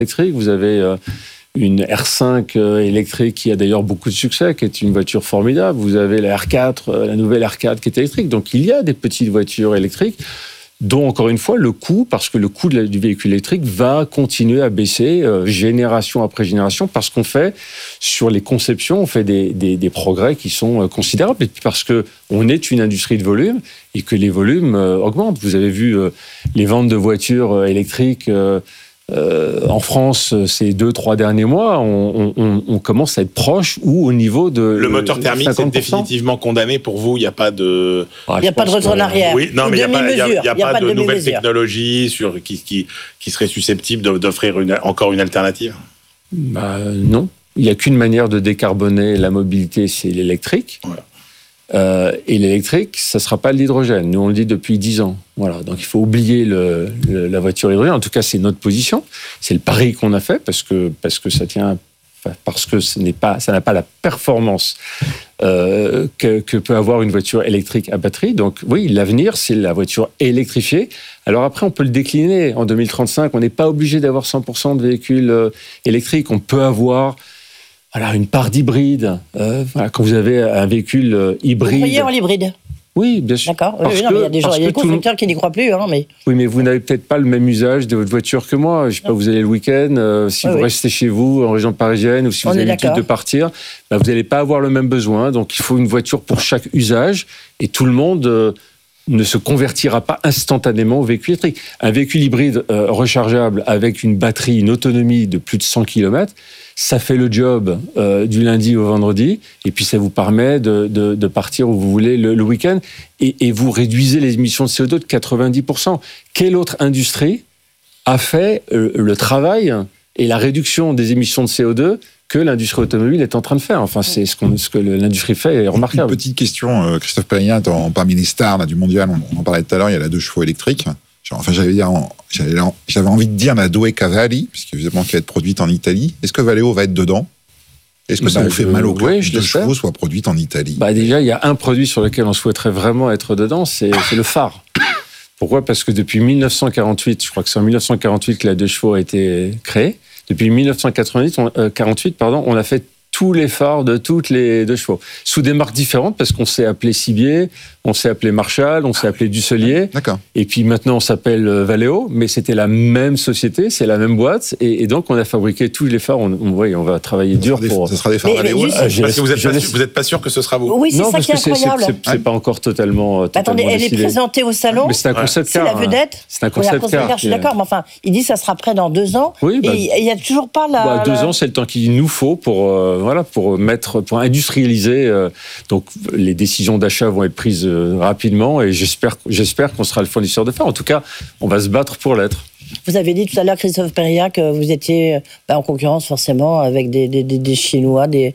électrique. Vous avez une R5 électrique qui a d'ailleurs beaucoup de succès, qui est une voiture formidable. Vous avez la R4, la nouvelle R4 qui est électrique. Donc il y a des petites voitures électriques dont, encore une fois, le coût, parce que le coût du véhicule électrique va continuer à baisser génération après génération, parce qu'on fait, sur les conceptions, on fait des progrès qui sont considérables, et puis parce qu'on est une industrie de volume, et que les volumes augmentent. Vous avez vu les ventes de voitures électriques en France, ces 2-3 derniers mois, on commence à être proche ou au niveau de le moteur thermique, 50%. C'est définitivement condamné pour vous. Il n'y a pas de, il n'y a pas de retour en arrière. Oui, non, mais il n'y a pas de nouvelles technologies qui seraient susceptibles d'offrir encore une alternative. Non, il n'y a qu'une manière de décarboner la mobilité, c'est l'électrique. Voilà. Et l'électrique, ça ne sera pas l'hydrogène. Nous, on le dit depuis 10 ans. Voilà. Donc, il faut oublier la voiture hydrogène. En tout cas, c'est notre position. C'est le pari qu'on a fait parce que ça tient, parce que ça n'a pas la performance que peut avoir une voiture électrique à batterie. Donc, oui, l'avenir, c'est la voiture électrifiée. Alors après, on peut le décliner. En 2035, on n'est pas obligé d'avoir 100% de véhicules électriques. On peut avoir une part d'hybride. Quand vous avez un véhicule hybride. Vous croyez en l'hybride ? Oui, bien sûr. D'accord. Mais il y a des constructeurs qui n'y croient plus. Mais... Oui, mais vous n'avez peut-être pas le même usage de votre voiture que moi. Je ne sais pas, vous allez le week-end, si vous restez chez vous, en région parisienne, ou si vous avez l'habitude de partir, vous n'allez pas avoir le même besoin. Donc, il faut une voiture pour chaque usage. Et tout le monde ne se convertira pas instantanément au véhicule électrique. Un véhicule hybride rechargeable avec une batterie, une autonomie de plus de 100 km, ça fait le job du lundi au vendredi, et puis ça vous permet de partir où vous voulez le week-end, et vous réduisez les émissions de CO2 de 90%. Quelle autre industrie a fait le travail et la réduction des émissions de CO2 que l'industrie automobile est en train de faire? Enfin, c'est ce que l'industrie fait est remarquable. Une petite question, Christophe Périllat, parmi les stars du mondial, on en parlait tout à l'heure, il y a la 2 chevaux électrique. Enfin, j'avais envie de dire la Due Cavalli, puisqu'évidemment qu'elle va être produite en Italie. Est-ce que Valeo va être dedans ? Est-ce que ça vous fait mal au cœur que les 2 chevaux soient produites en Italie ? Déjà, il y a un produit sur lequel on souhaiterait vraiment être dedans, c'est le phare. Pourquoi ? Parce que depuis 1948, je crois que c'est en 1948 que la 2 chevaux a été créée. Depuis 1948, on a fait tous les phares de toutes les 2 chevaux, sous des marques différentes, parce qu'on s'est appelé Cibier, on s'est appelé Marshall, on s'est appelé Dusselier, et puis maintenant on s'appelle Valeo, mais c'était la même société, c'est la même boîte, et donc on a fabriqué tous les phares. On va travailler dur pour... Ce sera des phares Valeo. Parce que vous n'êtes pas sûr que ce sera vous. Oui, c'est ça qui est incroyable. C'est pas encore totalement Attendez, elle est présentée au salon. Mais c'est un concept car. C'est la vedette. C'est un concept car. Je suis d'accord, mais enfin, il dit que ça sera prêt dans 2 ans. Oui, et il n'y a toujours pas la... 2 ans, c'est le temps qu'il nous faut pour industrialiser. Donc les décisions d'achat vont être prises rapidement, et j'espère qu'on sera le fournisseur de phare. En tout cas, on va se battre pour l'être. Vous avez dit tout à l'heure, Christophe Périllat, que vous étiez en concurrence forcément avec des Chinois, des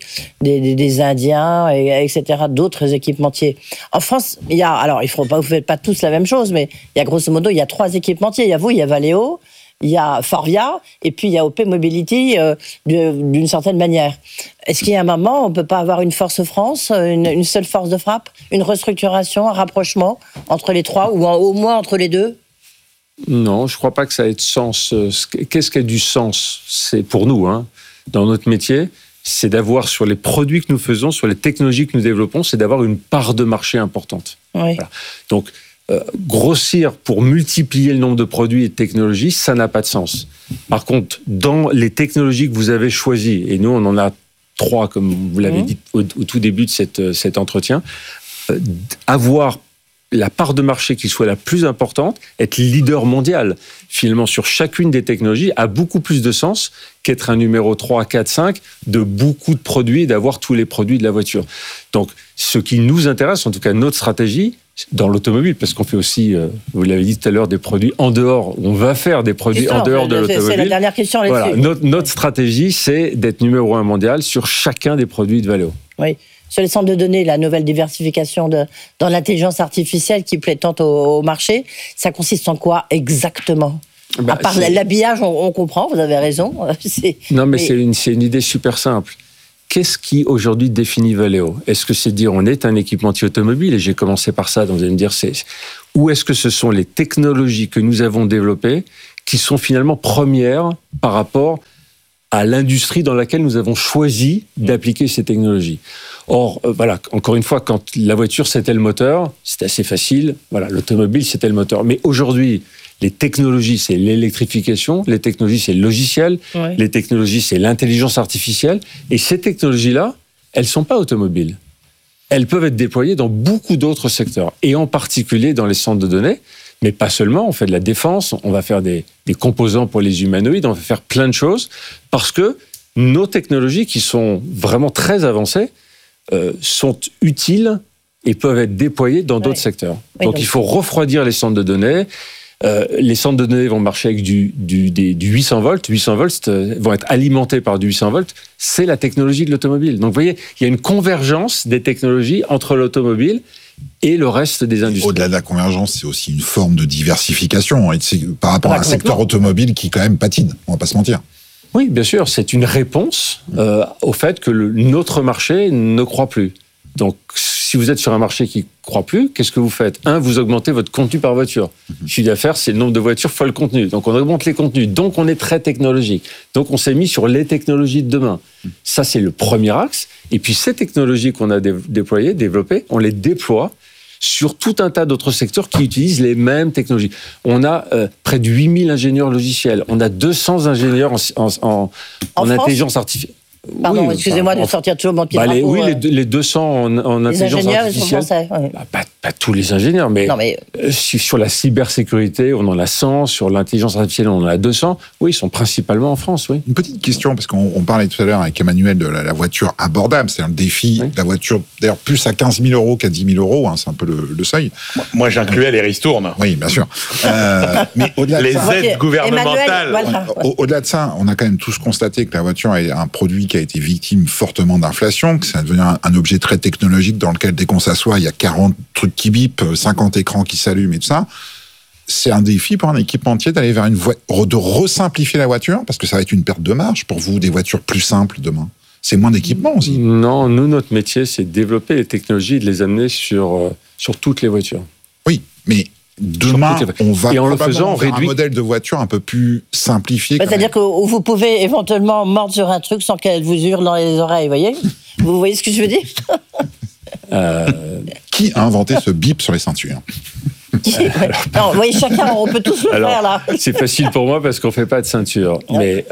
Indiens, etc., d'autres équipementiers. En France, il y a, alors vous ne faites pas tous la même chose, mais il y a grosso modo, il y a 3 équipementiers. Il y a vous, il y a Valeo, il y a Forvia, et puis il y a OP Mobility d'une certaine manière. Est-ce qu'il y a un moment où on ne peut pas avoir une force France, une seule force de frappe, une restructuration, un rapprochement entre les 3, ou au moins entre les 2 ? Non, je ne crois pas que ça ait de sens. Qu'est-ce qui a du sens ? C'est pour nous, dans notre métier, c'est d'avoir, sur les produits que nous faisons, sur les technologies que nous développons, c'est d'avoir une part de marché importante. Oui. Voilà. Donc, grossir pour multiplier le nombre de produits et de technologies, ça n'a pas de sens. Par contre, dans les technologies que vous avez choisies, et nous on en a 3, comme vous l'avez dit au tout début de cet entretien, avoir la part de marché qui soit la plus importante, être leader mondial, finalement, sur chacune des technologies, a beaucoup plus de sens qu'être un numéro 3, 4, 5 de beaucoup de produits et d'avoir tous les produits de la voiture. Donc, ce qui nous intéresse, en tout cas notre stratégie, dans l'automobile, parce qu'on fait aussi, vous l'avez dit tout à l'heure, des produits en dehors, on va faire des produits en dehors de l'automobile. C'est la dernière question là-dessus. Voilà, notre stratégie, c'est d'être numéro 1 mondial sur chacun des produits de Valeo. Oui. Sur les centres de données, la nouvelle diversification dans l'intelligence artificielle qui plaît tant au marché, ça consiste en quoi exactement ? À part l'habillage, on comprend, vous avez raison. Non, mais c'est une idée super simple. Qu'est-ce qui aujourd'hui définit Valeo ? Est-ce que c'est dire on est un équipementier automobile, et j'ai commencé par ça, donc vous allez me dire ou est-ce que ce sont les technologies que nous avons développées qui sont finalement premières par rapport à l'industrie dans laquelle nous avons choisi d'appliquer ces technologies. Or, voilà, encore une fois, quand la voiture, c'était le moteur, c'était assez facile. Voilà, l'automobile, c'était le moteur. Mais aujourd'hui, les technologies, c'est l'électrification. Les technologies, c'est le logiciel. Ouais. Les technologies, c'est l'intelligence artificielle. Et ces technologies-là, elles ne sont pas automobiles. Elles peuvent être déployées dans beaucoup d'autres secteurs. Et en particulier dans les centres de données. Mais pas seulement, on fait de la défense, on va faire des composants pour les humanoïdes, on va faire plein de choses, parce que nos technologies, qui sont vraiment très avancées, sont utiles et peuvent être déployées dans d'autres secteurs. Oui, donc il faut refroidir les centres de données. Les centres de données vont marcher avec du 800 volts. 800 volts vont être alimentés par du 800 volts. C'est la technologie de l'automobile. Donc vous voyez, il y a une convergence des technologies entre l'automobile et le reste des industries. Au-delà de la convergence, c'est aussi une forme de diversification par rapport à un secteur automobile qui quand même patine, on va pas se mentir. Oui, bien sûr, c'est une réponse au fait que notre marché ne croît plus. Donc, si vous êtes sur un marché qui ne croît plus, qu'est-ce que vous faites ? Vous augmentez votre contenu par voiture. Le chiffre d'affaires, c'est le nombre de voitures fois le contenu. Donc, on augmente les contenus. Donc, on est très technologique. Donc, on s'est mis sur les technologies de demain. Ça, c'est le premier axe. Et puis, ces technologies qu'on a déployées, développées, on les déploie sur tout un tas d'autres secteurs qui utilisent les mêmes technologies. On a près de 8000 ingénieurs logiciels. On a 200 ingénieurs en intelligence artificielle. Pardon, excusez-moi de sortir toujours mon petit drapeau. Oui, les 200 en intelligence artificielle. Les ingénieurs, ils sont français. Oui. Pas tous les ingénieurs, mais, sur la cybersécurité, on en a 100. Sur l'intelligence artificielle, on en a 200. Oui, ils sont principalement en France, oui. Une petite question, parce qu'on parlait tout à l'heure avec Emmanuel de la voiture abordable. C'est un défi. Oui. La voiture, d'ailleurs, plus à 15 000 euros qu'à 10 000 euros. C'est un peu le seuil. Moi, j'incluais les ristournes. Oui, bien sûr. Mais au-delà de ça, aides gouvernementales. Au-delà de ça, on a quand même tous constaté que la voiture est un produit qui a été victime fortement d'inflation, que ça devient un objet très technologique dans lequel, dès qu'on s'assoit, il y a 40 trucs qui bipent, 50 écrans qui s'allument et tout ça. C'est un défi pour un équipementier d'aller vers de resimplifier la voiture, parce que ça va être une perte de marge pour vous, des voitures plus simples demain. C'est moins d'équipement aussi. Non, nous, notre métier, c'est de développer les technologies et de les amener sur toutes les voitures. Oui, mais demain, on va probablement faire un modèle de voiture un peu plus simplifié. C'est-à-dire que vous pouvez éventuellement mordre sur un truc sans qu'elle vous hurle dans les oreilles, vous voyez ? Vous voyez ce que je veux dire ? Qui a inventé ce bip sur les ceintures ? Non, vous voyez, chacun, on peut tous le faire, là. C'est facile pour moi parce qu'on ne fait pas de ceinture. Mais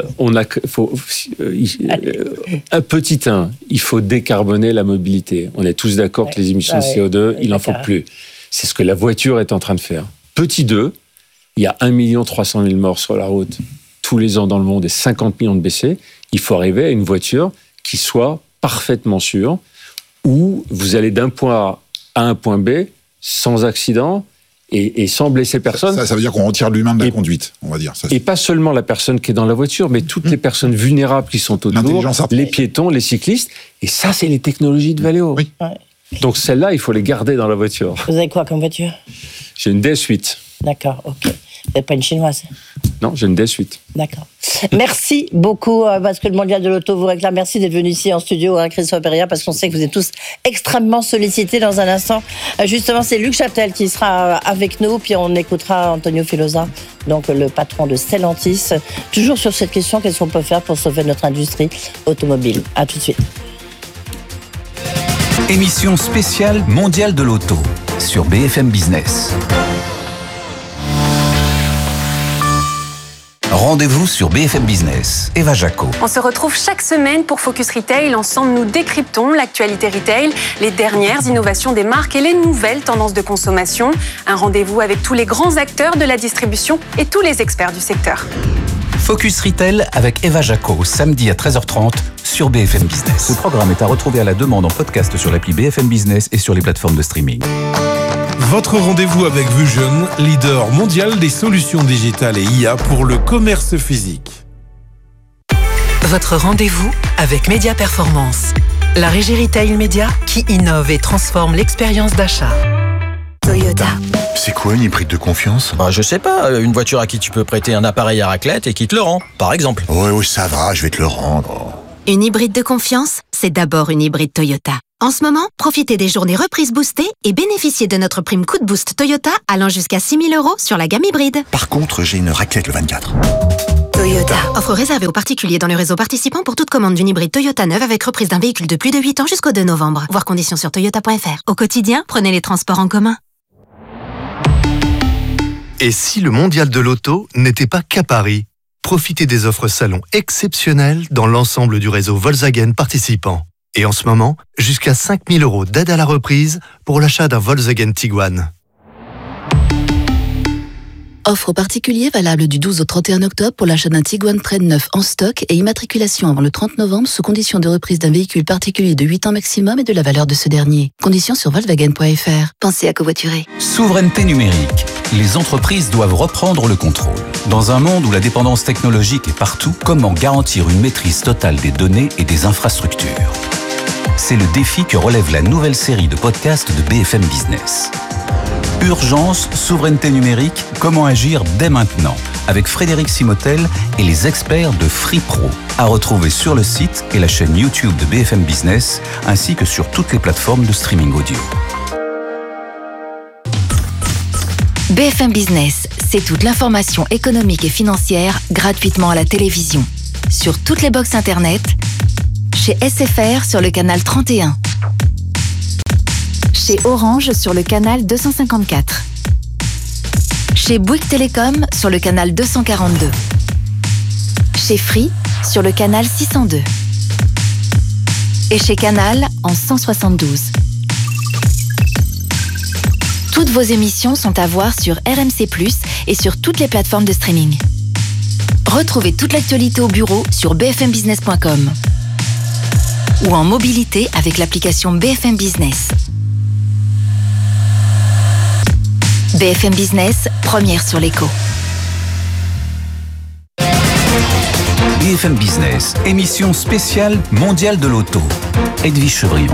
il faut décarboner la mobilité. On est tous d'accord que les émissions de CO2, il n'en faut plus. C'est ce que la voiture est en train de faire. Petit 2, il y a 1 300 000 morts sur la route tous les ans dans le monde et 50 millions de décès. Il faut arriver à une voiture qui soit parfaitement sûre, où vous allez d'un point A à un point B sans accident et sans blesser personne. Ça veut dire qu'on retire l'humain de la conduite, on va dire. Ça, et pas seulement la personne qui est dans la voiture, mais toutes les personnes vulnérables qui sont autour, les piétons, les cyclistes. Et ça, c'est les technologies de Valeo. Oui. Ouais. Donc celle-là, il faut les garder dans la voiture. Vous avez quoi comme voiture ? J'ai une DS8. D'accord, ok. Vous n'êtes pas une chinoise ? Non, j'ai une DS8. D'accord. Merci beaucoup, parce que le Mondial de l'Auto vous réclame. Merci d'être venu ici en studio, Christophe Périllat, parce qu'on sait que vous êtes tous extrêmement sollicités. Dans un instant, justement, c'est Luc Châtel qui sera avec nous, puis on écoutera Antonio Filosa, donc le patron de Stellantis, toujours sur cette question, qu'est-ce qu'on peut faire pour sauver notre industrie automobile ? À tout de suite. Émission spéciale Mondial de l'Auto sur BFM Business. Rendez-vous sur BFM Business. Eva Jaco. On se retrouve chaque semaine pour Focus Retail. Ensemble, nous décryptons l'actualité retail, les dernières innovations des marques et les nouvelles tendances de consommation. Un rendez-vous avec tous les grands acteurs de la distribution et tous les experts du secteur. Focus Retail avec Eva Jaco, samedi à 13h30 sur BFM Business. Ce programme est à retrouver à la demande en podcast sur l'appli BFM Business et sur les plateformes de streaming. Votre rendez-vous avec Vusion, leader mondial des solutions digitales et IA pour le commerce physique. Votre rendez-vous avec Média Performance, la régie retail média qui innove et transforme l'expérience d'achat. Toyota. C'est quoi une hybride de confiance ? Je sais pas, une voiture à qui tu peux prêter un appareil à raclette et qui te le rend, par exemple. Ouais, ça va, je vais te le rendre. Une hybride de confiance, c'est d'abord une hybride Toyota. En ce moment, profitez des journées reprises boostées et bénéficiez de notre prime coup de boost Toyota allant jusqu'à 6 000 € sur la gamme hybride. Par contre, j'ai une raclette le 24. Toyota. Offre réservée aux particuliers dans le réseau participant pour toute commande d'une hybride Toyota neuve avec reprise d'un véhicule de plus de 8 ans jusqu'au 2 novembre. Voir conditions sur toyota.fr. Au quotidien, prenez les transports en commun. Et si le mondial de l'auto n'était pas qu'à Paris ? Profitez des offres salon exceptionnelles dans l'ensemble du réseau Volkswagen participant. Et en ce moment, jusqu'à 5 000 € d'aide à la reprise pour l'achat d'un Volkswagen Tiguan. Offre aux particuliers valable du 12 au 31 octobre pour l'achat d'un Tiguan Trend neuf en stock et immatriculation avant le 30 novembre sous condition de reprise d'un véhicule particulier de 8 ans maximum et de la valeur de ce dernier. Conditions sur Volkswagen.fr. Pensez à covoiturer. Souveraineté numérique. Les entreprises doivent reprendre le contrôle. Dans un monde où la dépendance technologique est partout, comment garantir une maîtrise totale des données et des infrastructures ? C'est le défi que relève la nouvelle série de podcasts de BFM Business. Urgence, souveraineté numérique, comment agir dès maintenant, avec Frédéric Simotel et les experts de FreePro, à retrouver sur le site et la chaîne YouTube de BFM Business, ainsi que sur toutes les plateformes de streaming audio. BFM Business, c'est toute l'information économique et financière gratuitement à la télévision. Sur toutes les box internet, chez SFR sur le canal 31. Chez Orange sur le canal 254. Chez Bouygues Télécom sur le canal 242. Chez Free sur le canal 602. Et chez Canal en 172. Toutes vos émissions sont à voir sur RMC+, et sur toutes les plateformes de streaming. Retrouvez toute l'actualité au bureau sur bfmbusiness.com ou en mobilité avec l'application BFM Business. BFM Business, première sur l'écho. BFM Business, émission spéciale mondiale de l'auto. Edwige Chevrillon.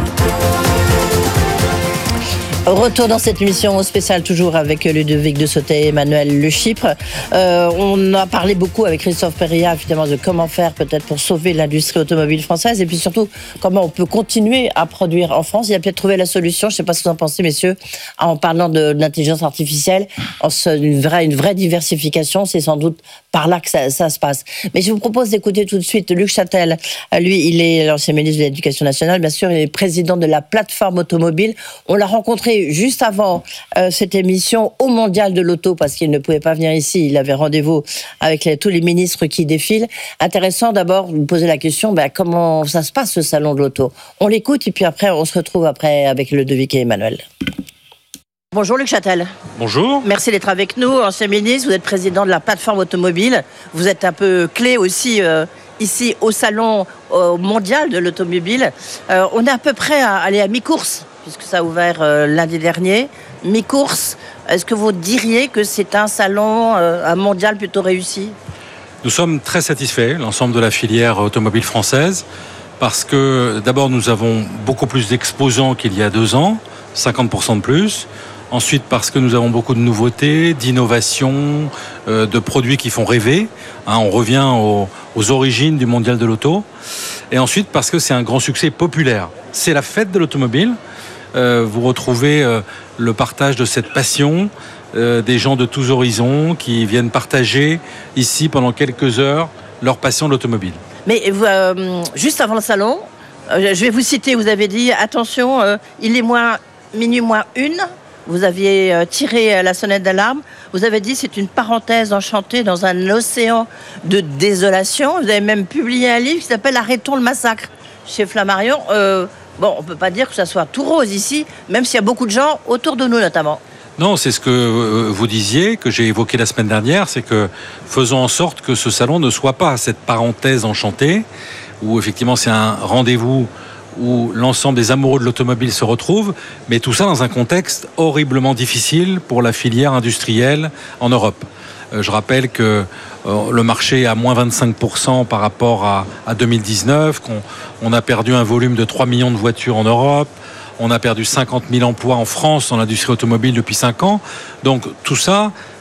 Retour dans cette émission spéciale, toujours avec Ludovic de Sautet et Emmanuel Le Chypre. On a parlé beaucoup avec Christophe Périllat, évidemment, de comment faire peut-être pour sauver l'industrie automobile française et puis surtout comment on peut continuer à produire en France. Il a peut-être trouvé la solution, je ne sais pas ce que vous en pensez, messieurs, en parlant de l'intelligence artificielle, une vraie diversification, c'est sans doute par là que ça se passe. Mais je vous propose d'écouter tout de suite Luc Châtel. Lui, il est l'ancien ministre de l'Éducation nationale, bien sûr, il est président de la plateforme automobile. On l'a rencontré juste avant cette émission au Mondial de l'Auto, parce qu'il ne pouvait pas venir ici, il avait rendez-vous avec tous les ministres qui défilent. Intéressant d'abord de vous poser la question, comment ça se passe ce salon de l'auto ? On l'écoute et puis après on se retrouve avec Ludovic et Emmanuel. Bonjour Luc Châtel. Bonjour. Merci d'être avec nous, ancien ministre, vous êtes président de la plateforme automobile, vous êtes un peu clé aussi ici au salon mondial de l'automobile. On est à peu près à aller à mi-course, puisque ça a ouvert lundi dernier. Mi-course, est-ce que vous diriez que c'est un salon, un mondial plutôt réussi ? Nous sommes très satisfaits, l'ensemble de la filière automobile française, parce que d'abord nous avons beaucoup plus d'exposants qu'il y a 2 ans, 50% de plus. Ensuite, parce que nous avons beaucoup de nouveautés, d'innovations, de produits qui font rêver. On revient aux origines du mondial de l'auto. Et ensuite, parce que c'est un grand succès populaire. C'est la fête de l'automobile. Vous retrouvez le partage de cette passion, des gens de tous horizons qui viennent partager ici pendant quelques heures leur passion de l'automobile. Mais juste avant le salon, je vais vous citer, vous avez dit, attention, il est minuit moins 1. Vous aviez tiré la sonnette d'alarme. Vous avez dit c'est une parenthèse enchantée dans un océan de désolation. Vous avez même publié un livre qui s'appelle « Arrêtons le massacre » chez Flammarion. On ne peut pas dire que ça soit tout rose ici, même s'il y a beaucoup de gens autour de nous notamment. Non, c'est ce que vous disiez, que j'ai évoqué la semaine dernière, c'est que faisons en sorte que ce salon ne soit pas cette parenthèse enchantée, où effectivement c'est un rendez-vous où l'ensemble des amoureux de l'automobile se retrouvent, mais tout ça dans un contexte horriblement difficile pour la filière industrielle en Europe. Je rappelle que le marché est à moins 25% par rapport à 2019, qu'on a perdu un volume de 3 millions de voitures en Europe, on a perdu 50 000 emplois en France dans l'industrie automobile depuis 5 ans. Donc tout ça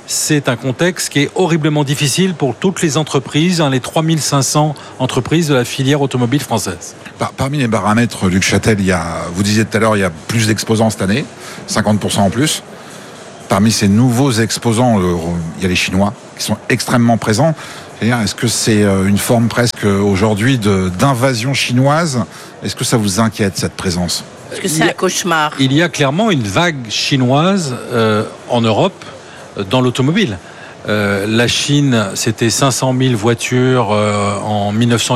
c'est un contexte qui est horriblement difficile pour toutes les entreprises, les 3500 entreprises de la filière automobile française. Parmi les paramètres, Luc Châtel, vous disiez tout à l'heure, il y a plus d'exposants cette année, 50% en plus. Parmi ces nouveaux exposants, il y a les Chinois qui sont extrêmement présents. Est-ce que c'est une forme presque aujourd'hui d'invasion chinoise ? Est-ce que ça vous inquiète, cette présence ? Est-ce que c'est un cauchemar ? Il y a clairement une vague chinoise en Europe dans l'automobile. La Chine, c'était 500 000 voitures en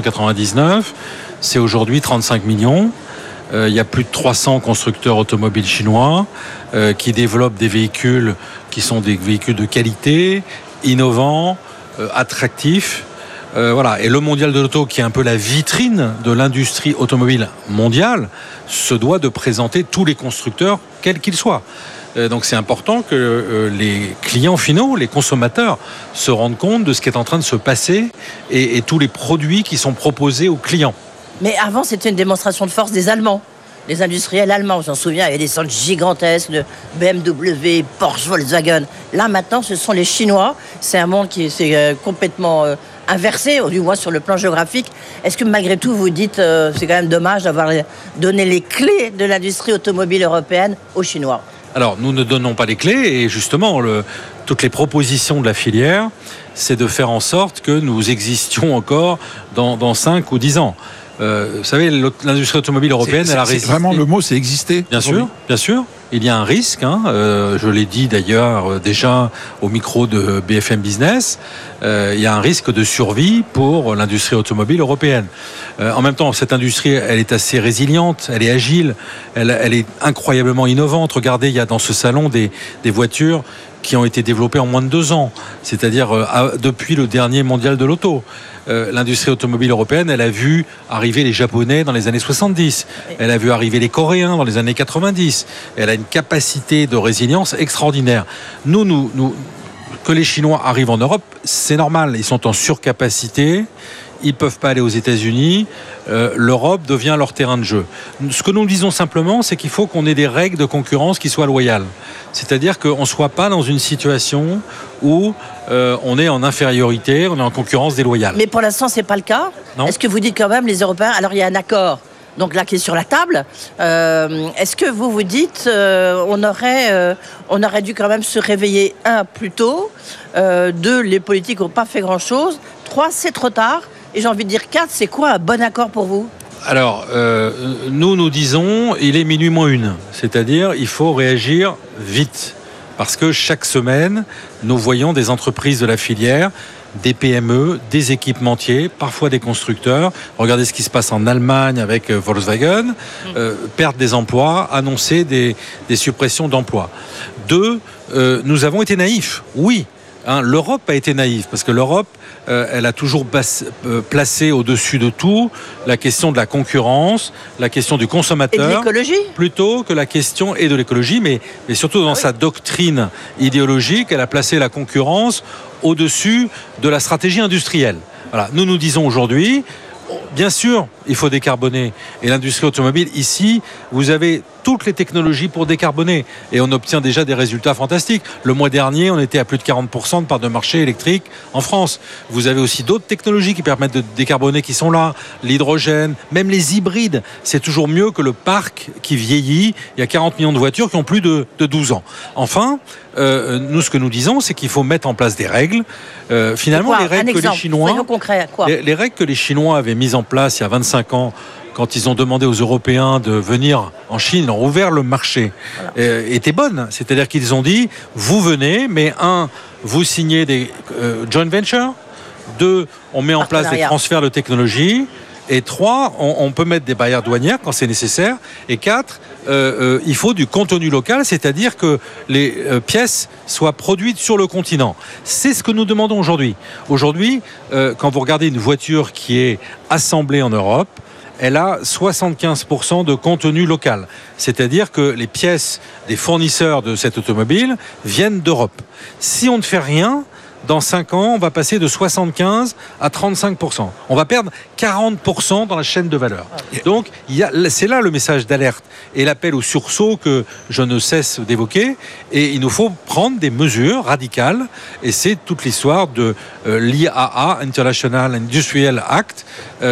1999. C'est aujourd'hui 35 millions. Il y a plus de 300 constructeurs automobiles chinois qui développent des véhicules qui sont des véhicules de qualité, innovants, attractif. Voilà. Et le mondial de l'auto, qui est un peu la vitrine de l'industrie automobile mondiale, se doit de présenter tous les constructeurs, quels qu'ils soient. Donc c'est important que les clients finaux, les consommateurs, se rendent compte de ce qui est en train de se passer et tous les produits qui sont proposés aux clients. Mais avant, c'était une démonstration de force des Allemands. Les industriels allemands, j'en souviens, il y a des centres gigantesques de BMW, Porsche, Volkswagen. Là, maintenant, ce sont les Chinois. C'est un monde qui s'est complètement inversé, du moins sur le plan géographique. Est-ce que malgré tout, vous dites c'est quand même dommage d'avoir donné les clés de l'industrie automobile européenne aux Chinois ? Alors, nous ne donnons pas les clés et justement, toutes les propositions de la filière, c'est de faire en sorte que nous existions encore dans 5 ou 10 ans. Vous savez, l'industrie automobile européenne, elle a résisté. Vraiment, le mot, c'est exister. Bien sûr, bien sûr. Il y a un risque, je l'ai dit d'ailleurs déjà au micro de BFM Business, il y a un risque de survie pour l'industrie automobile européenne. En même temps, cette industrie, elle est assez résiliente, elle est agile, elle est incroyablement innovante. Regardez, il y a dans ce salon des voitures qui ont été développées en moins de 2 ans, c'est-à-dire depuis le dernier mondial de l'auto. L'industrie automobile européenne, elle a vu arriver les Japonais dans les années 70, elle a vu arriver les Coréens dans les années 90, elle a une capacité de résilience extraordinaire. Nous, que les Chinois arrivent en Europe, c'est normal, ils sont en surcapacité, ils ne peuvent pas aller aux États-Unis, l'Europe devient leur terrain de jeu. Ce que nous disons simplement, c'est qu'il faut qu'on ait des règles de concurrence qui soient loyales. C'est-à-dire qu'on ne soit pas dans une situation où on est en infériorité, on est en concurrence déloyale. Mais pour l'instant, ce n'est pas le cas. Non. Est-ce que vous dites quand même, les Européens, alors il y a un accord donc là qui est sur la table, est-ce que vous dites on aurait dû quand même se réveiller, 1, plus tôt, 2, les politiques n'ont pas fait grand-chose, 3, c'est trop tard, et j'ai envie de dire 4, c'est quoi un bon accord pour vous ? Alors, nous disons, il est minuit moins 1, c'est-à-dire il faut réagir vite, parce que chaque semaine, nous voyons des entreprises de la filière, des PME, des équipementiers, parfois des constructeurs. Regardez ce qui se passe en Allemagne avec Volkswagen, perdre des emplois, annoncer des suppressions d'emplois. 2, nous avons été naïfs, oui. L'Europe a été naïve, parce que l'Europe, elle a toujours placé au-dessus de tout la question de la concurrence, la question du consommateur. Et de l'écologie ? Plutôt que la question de l'écologie, mais surtout dans sa doctrine idéologique, elle a placé la concurrence au-dessus de la stratégie industrielle. Voilà. Nous disons aujourd'hui, bien sûr, il faut décarboner. Et l'industrie automobile, ici, vous avez toutes les technologies pour décarboner. Et on obtient déjà des résultats fantastiques. Le mois dernier, on était à plus de 40% de part de marché électrique en France. Vous avez aussi d'autres technologies qui permettent de décarboner qui sont là. L'hydrogène, même les hybrides. C'est toujours mieux que le parc qui vieillit. Il y a 40 millions de voitures qui ont plus de 12 ans. Enfin, nous, ce que nous disons, c'est qu'il faut mettre en place des règles. Finalement, les règles que les Chinois... Les règles que les Chinois avaient mises en place il y a 25 ans, quand ils ont demandé aux Européens de venir en Chine, ils ont ouvert le marché, étaient bonnes. C'est-à-dire qu'ils ont dit, vous venez, mais 1, vous signez des joint ventures, 2, on met en place des transferts de technologie, et 3, on peut mettre des barrières douanières quand c'est nécessaire, et 4, il faut du contenu local, c'est-à-dire que les pièces soient produites sur le continent. C'est ce que nous demandons aujourd'hui. Aujourd'hui, quand vous regardez une voiture qui est assemblée en Europe, elle a 75% de contenu local. C'est-à-dire que les pièces des fournisseurs de cette automobile viennent d'Europe. Si on ne fait rien, dans 5 ans, on va passer de 75 à 35%. On va perdre 40% dans la chaîne de valeur. Donc, c'est là le message d'alerte et l'appel au sursaut que je ne cesse d'évoquer. Et il nous faut prendre des mesures radicales. Et c'est toute l'histoire de l'IAA, International Industrial Act,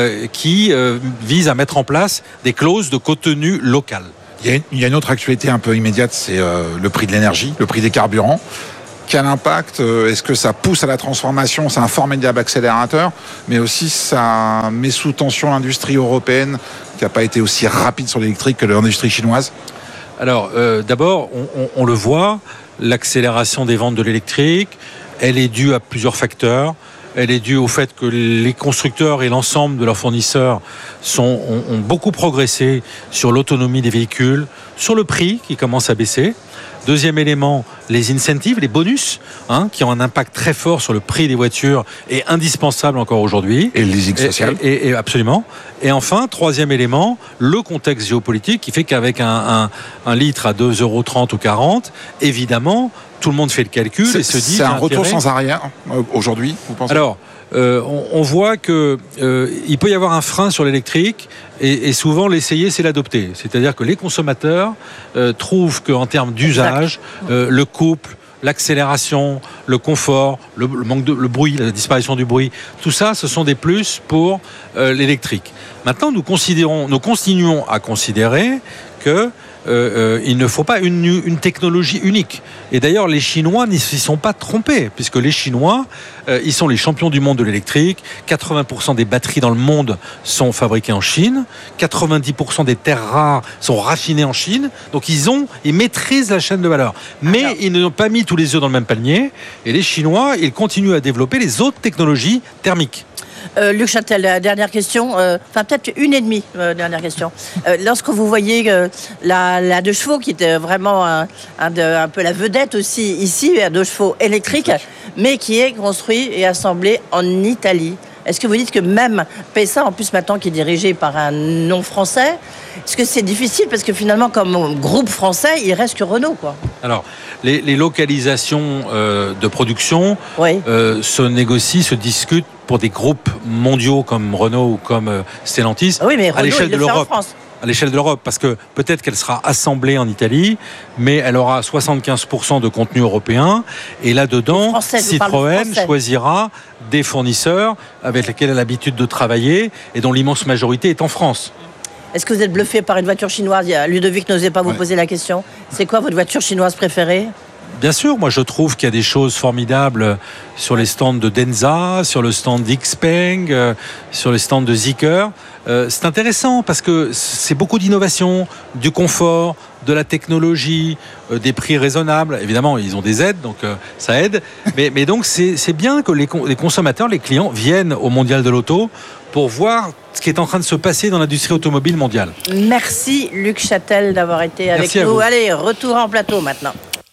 qui vise à mettre en place des clauses de contenu local. Il y a une autre actualité un peu immédiate, c'est le prix de l'énergie, le prix des carburants. Quel impact est-ce que ça pousse à la transformation? C'est un formidable accélérateur, mais aussi ça met sous tension l'industrie européenne qui n'a pas été aussi rapide sur l'électrique que l'industrie chinoise. Alors, d'abord, on le voit, l'accélération des ventes de l'électrique, elle est due à plusieurs facteurs. Elle est due au fait que les constructeurs et l'ensemble de leurs fournisseurs ont beaucoup progressé sur l'autonomie des véhicules, sur le prix qui commence à baisser. Deuxième élément, les incentives, les bonus, qui ont un impact très fort sur le prix des voitures et indispensable encore aujourd'hui. Et le leasing social. Et absolument. Et enfin, troisième élément, le contexte géopolitique qui fait qu'avec un litre à 2,30 € ou 40, évidemment, tout le monde fait le calcul et se dit... C'est un retour sans arrière aujourd'hui, vous pensez? Alors, on voit que il peut y avoir un frein sur l'électrique et souvent l'essayer, c'est l'adopter. C'est-à-dire que les consommateurs trouvent qu'en termes d'usage, le couple, l'accélération, le confort, le le bruit, la disparition du bruit, tout ça, ce sont des plus pour l'électrique. Maintenant, nous continuons à considérer que il ne faut pas une technologie unique. Et d'ailleurs, les Chinois n'y s'y sont pas trompés, puisque les Chinois, ils sont les champions du monde de l'électrique. 80% des batteries dans le monde sont fabriquées en Chine. 90% des terres rares sont raffinées en Chine. Donc ils maîtrisent la chaîne de valeur. Mais ils n'ont pas mis tous les œufs dans le même panier. Et les Chinois, ils continuent à développer les autres technologies thermiques. Luc Châtel, dernière question, peut-être une et demie, dernière question. Lorsque vous voyez la 2 chevaux, qui était vraiment un peu la vedette aussi ici, la 2 chevaux électrique, mais qui est construit et assemblé en Italie, est-ce que vous dites que même PSA, en plus maintenant qui est dirigé par un nom français, est-ce que c'est difficile parce que finalement comme groupe français, il reste que Renault, quoi? Alors, les localisations de production se négocient, se discutent pour des groupes mondiaux comme Renault ou comme Stellantis, mais Renault, à l'échelle de l'Europe. À l'échelle de l'Europe, parce que peut-être qu'elle sera assemblée en Italie, mais elle aura 75% de contenu européen, et là-dedans, Citroën choisira des fournisseurs avec lesquels elle a l'habitude de travailler, et dont l'immense majorité est en France. Est-ce que vous êtes bluffé par une voiture chinoise? Ludovic n'osait pas vous poser la question. C'est quoi votre voiture chinoise préférée? Bien sûr, moi je trouve qu'il y a des choses formidables sur les stands de Denza, sur le stand d'Xpeng, sur les stands de Zeekr. C'est intéressant parce que c'est beaucoup d'innovation, du confort, de la technologie, des prix raisonnables. Évidemment, ils ont des aides, donc ça aide. Mais donc c'est bien que les consommateurs, les clients viennent au Mondial de l'Auto pour voir ce qui est en train de se passer dans l'industrie automobile mondiale. Merci Luc Châtel d'avoir été avec nous. Allez, retour en plateau maintenant.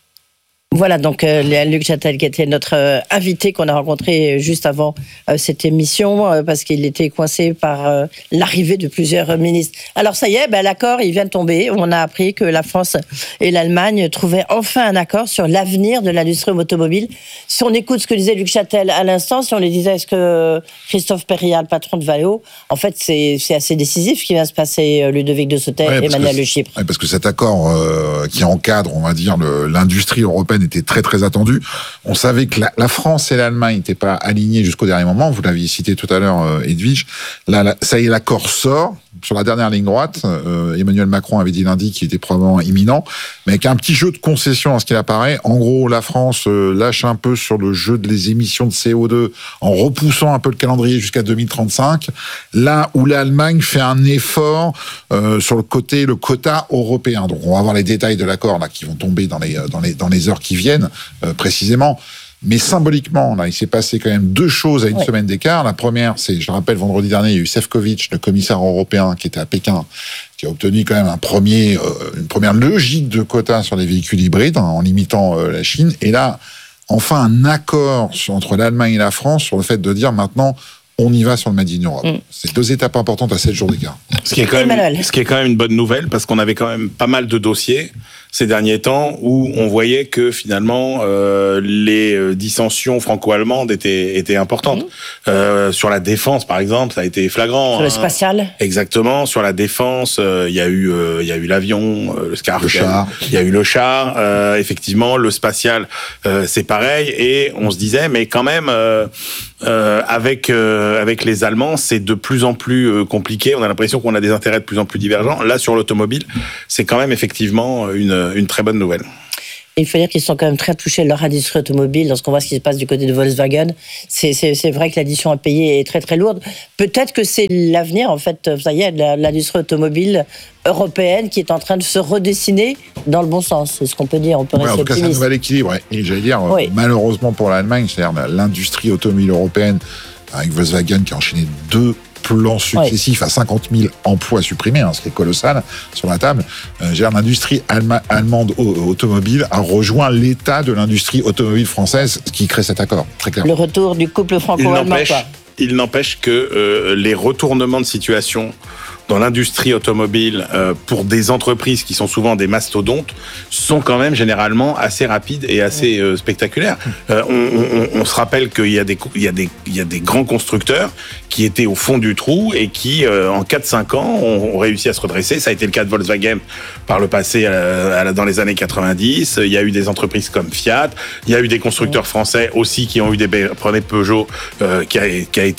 Voilà, donc Luc Châtel qui était notre invité qu'on a rencontré juste avant cette émission parce qu'il était coincé par l'arrivée de plusieurs ministres. Alors ça y est, l'accord il vient de tomber. On a appris que la France et l'Allemagne trouvaient enfin un accord sur l'avenir de l'industrie automobile. Si on écoute ce que disait Luc Châtel à l'instant, si on lui disait est-ce que Christophe Périllat, le patron de Valeo, en fait c'est assez décisif ce qui va se passer, Ludovic de Sautet et Emmanuel Le Chypre. Oui, parce que cet accord qui encadre, on va dire, l'industrie européenne était très très attendu. On savait que la France et l'Allemagne n'étaient pas alignées jusqu'au dernier moment. Vous l'aviez cité tout à l'heure, Edwige. Là, ça y est, l'accord sort sur la dernière ligne droite. Emmanuel Macron avait dit lundi qu'il était probablement imminent, mais avec un petit jeu de concession à ce qu'il apparaît. En gros, la France lâche un peu sur le jeu des émissions de CO2 en repoussant un peu le calendrier jusqu'à 2035. Là où l'Allemagne fait un effort sur le quota européen. Donc, on va voir les détails de l'accord là qui vont tomber dans les heures qui viennent. Précisément. Mais symboliquement, là, il s'est passé quand même 2 choses à une semaine d'écart. La première, c'est, je le rappelle, vendredi dernier, il y a eu Šefčovič, le commissaire européen qui était à Pékin, qui a obtenu quand même une première logique de quota sur les véhicules hybrides, en limitant la Chine. Et là, enfin, un accord entre l'Allemagne et la France sur le fait de dire maintenant, on y va sur le Made in Europe. C'est 2 étapes importantes à 7 jours d'écart. Ce qui est quand même une bonne nouvelle, parce qu'on avait quand même pas mal de dossiers ces derniers temps où on voyait que finalement les dissensions franco-allemandes étaient importantes. Sur la défense, par exemple, ça a été flagrant. Sur le spatial. Exactement. Sur la défense, il y a eu l'avion, le Scar, il y a eu le char. Effectivement, le spatial, c'est pareil. Et on se disait, mais quand même, avec les Allemands, c'est de plus en plus compliqué. On a l'impression qu'on a des intérêts de plus en plus divergents. Là, sur l'automobile, c'est quand même effectivement une très bonne nouvelle. Il faut dire qu'ils sont quand même très touchés, leur industrie automobile, lorsqu'on voit ce qui se passe du côté de Volkswagen. C'est vrai que l'addition à payer est très très lourde. Peut-être que c'est l'avenir, en fait, ça y est, de l'industrie automobile européenne qui est en train de se redessiner dans le bon sens. C'est ce qu'on peut dire. On peut rester optimiste. En tout cas, c'est un nouvel équilibre. Et j'allais dire, malheureusement pour l'Allemagne, c'est-à-dire l'industrie automobile européenne, avec Volkswagen qui a enchaîné 2 plans successifs à 50 000 emplois supprimés, ce qui est colossal, sur la table. L'industrie allemande automobile a rejoint l'état de l'industrie automobile française, ce qui crée cet accord, très clairement. Le retour du couple franco-allemand. Il n'empêche que les retournements de situation dans l'industrie automobile pour des entreprises qui sont souvent des mastodontes sont quand même généralement assez rapides et assez spectaculaires. On se rappelle qu'il y a des grands constructeurs qui étaient au fond du trou et qui, en 4-5 ans, ont réussi à se redresser. Ça a été le cas de Volkswagen par le passé, dans les années 90. Il y a eu des entreprises comme Fiat. Il y a eu des constructeurs français aussi qui ont eu prenez Peugeot, qui a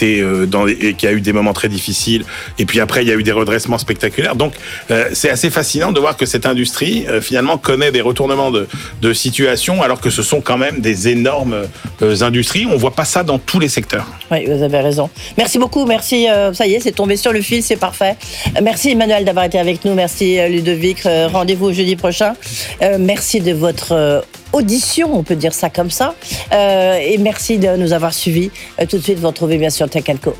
eu des moments très difficiles. Et puis après, il y a eu des redressements spectaculaires. Donc, c'est assez fascinant de voir que cette industrie, finalement, connaît des retournements de situation, alors que ce sont quand même des énormes industries. On voit pas ça dans tous les secteurs. Oui, vous avez raison. Merci beaucoup. Merci. Ça y est, c'est tombé sur le fil, c'est parfait. Merci Emmanuel d'avoir été avec nous. Merci Ludovic. Rendez-vous jeudi prochain. Merci de votre audition, on peut dire ça comme ça. Et merci de nous avoir suivis. Tout de suite, vous retrouvez bien sûr Tech & Co.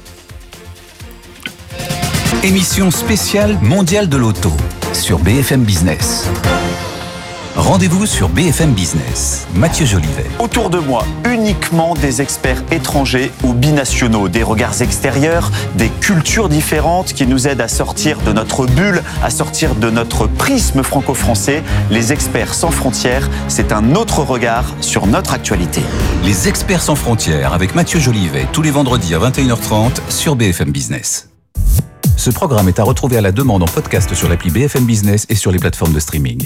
Émission spéciale mondiale de l'auto sur BFM Business. Rendez-vous sur BFM Business. Mathieu Jolivet. Autour de moi, uniquement des experts étrangers ou binationaux, des regards extérieurs, des cultures différentes qui nous aident à sortir de notre bulle, à sortir de notre prisme franco-français. Les experts sans frontières, c'est un autre regard sur notre actualité. Les experts sans frontières avec Mathieu Jolivet, tous les vendredis à 21h30 sur BFM Business. Ce programme est à retrouver à la demande en podcast sur l'appli BFM Business et sur les plateformes de streaming.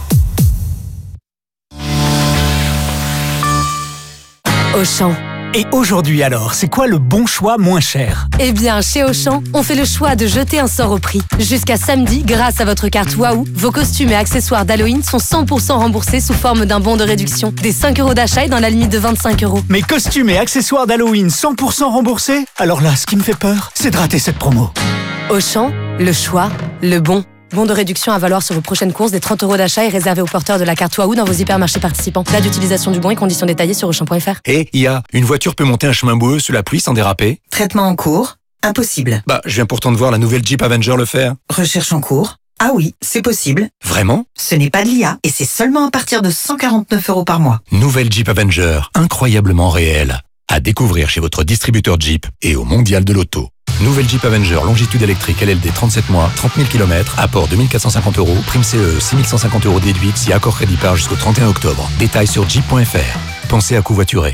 Auchan. Et aujourd'hui alors, c'est quoi le bon choix moins cher ? Eh bien, chez Auchan, on fait le choix de jeter un sort au prix. Jusqu'à samedi, grâce à votre carte Waouh, vos costumes et accessoires d'Halloween sont 100% remboursés sous forme d'un bon de réduction. Des 5 € d'achat et dans la limite de 25 €. Mes costumes et accessoires d'Halloween 100% remboursés ? Alors là, ce qui me fait peur, c'est de rater cette promo. Auchan, le choix, le bon. Bon de réduction à valoir sur vos prochaines courses. Des 30 € d'achat est réservé aux porteurs de la carte Waouh dans vos hypermarchés participants. Date d'utilisation du bon et conditions détaillées sur Auchan.fr. Et une voiture peut monter un chemin boueux sous la pluie sans déraper ? Traitement en cours ? Impossible. Je viens pourtant de voir la nouvelle Jeep Avenger le faire. Recherche en cours ? Ah oui, c'est possible. Vraiment ? Ce n'est pas de l'IA et c'est seulement à partir de 149 € par mois. Nouvelle Jeep Avenger, incroyablement réelle. À découvrir chez votre distributeur Jeep et au Mondial de l'Auto. Nouvelle Jeep Avenger, longitude électrique LLD 37 mois, 30 000 km, apport 2 450 €, prime CE 6 150 € déduite si accord crédit par jusqu'au 31 octobre. Détails sur jeep.fr. Pensez à covoiturer.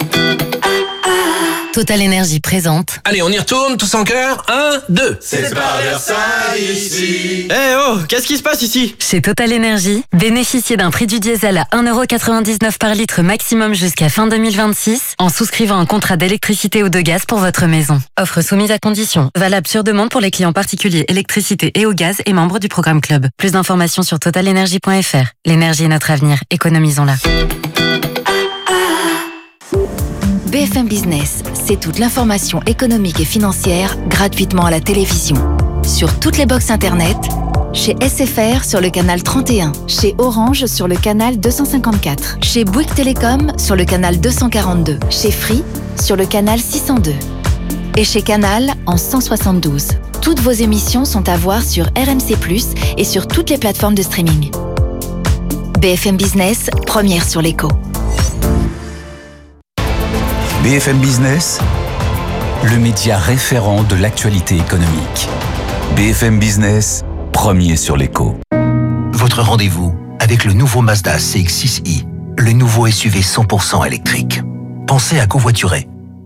Total Énergie présente. Allez, on y retourne, tous en chœur. 1, 2. C'est pas Versailles ici. Qu'est-ce qui se passe ici ? Chez Total Énergie, bénéficiez d'un prix du diesel à 1,99 € par litre maximum jusqu'à fin 2026 en souscrivant un contrat d'électricité ou de gaz pour votre maison. Offre soumise à condition. Valable sur demande pour les clients particuliers électricité et au gaz et membres du programme Club. Plus d'informations sur totalenergie.fr. L'énergie est notre avenir. Économisons-la. BFM Business, c'est toute l'information économique et financière gratuitement à la télévision. Sur toutes les box internet, chez SFR sur le canal 31, chez Orange sur le canal 254, chez Bouygues Télécom sur le canal 242, chez Free sur le canal 602 et chez Canal en 172. Toutes vos émissions sont à voir sur RMC+, et sur toutes les plateformes de streaming. BFM Business, première sur l'écho. BFM Business, le média référent de l'actualité économique. BFM Business, premier sur l'écho. Votre rendez-vous avec le nouveau Mazda CX-6i, le nouveau SUV 100% électrique. Pensez à covoiturer.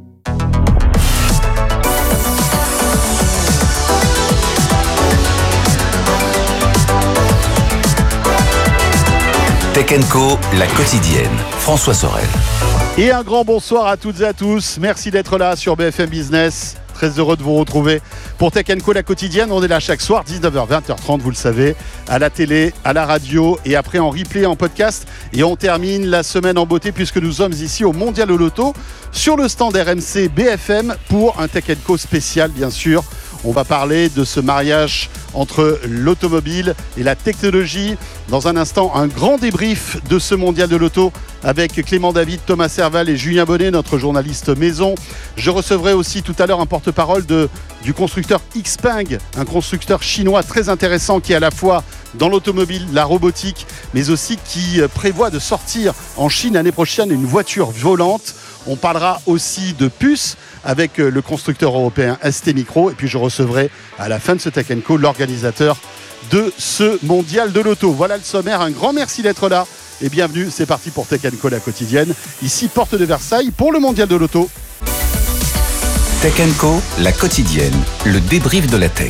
Tech & Co, la quotidienne. François Sorel. Et un grand bonsoir à toutes et à tous. Merci d'être là sur BFM Business. Très heureux de vous retrouver pour Tech & Co, la quotidienne. On est là chaque soir, 19h, 20h30, vous le savez, à la télé, à la radio et après en replay, en podcast. Et on termine la semaine en beauté puisque nous sommes ici au Mondial de l'Auto sur le stand RMC BFM pour un Tech & Co spécial, bien sûr. On va parler de ce mariage entre l'automobile et la technologie. Dans un instant, un grand débrief de ce Mondial de l'Auto avec Clément David, Thomas Serval et Julien Bonnet, notre journaliste maison. Je recevrai aussi tout à l'heure un porte-parole du constructeur Xpeng, un constructeur chinois très intéressant qui est à la fois dans l'automobile, la robotique, mais aussi qui prévoit de sortir en Chine l'année prochaine une voiture volante. On parlera aussi de puces avec le constructeur européen ST Micro. Et puis je recevrai à la fin de ce Tech & Co l'organisateur de ce Mondial de l'Auto. Voilà le sommaire. Un grand merci d'être là et bienvenue. C'est parti pour Tech & Co la quotidienne. Ici, porte de Versailles pour le Mondial de l'Auto. Tech & Co, la quotidienne. Le débrief de la tech.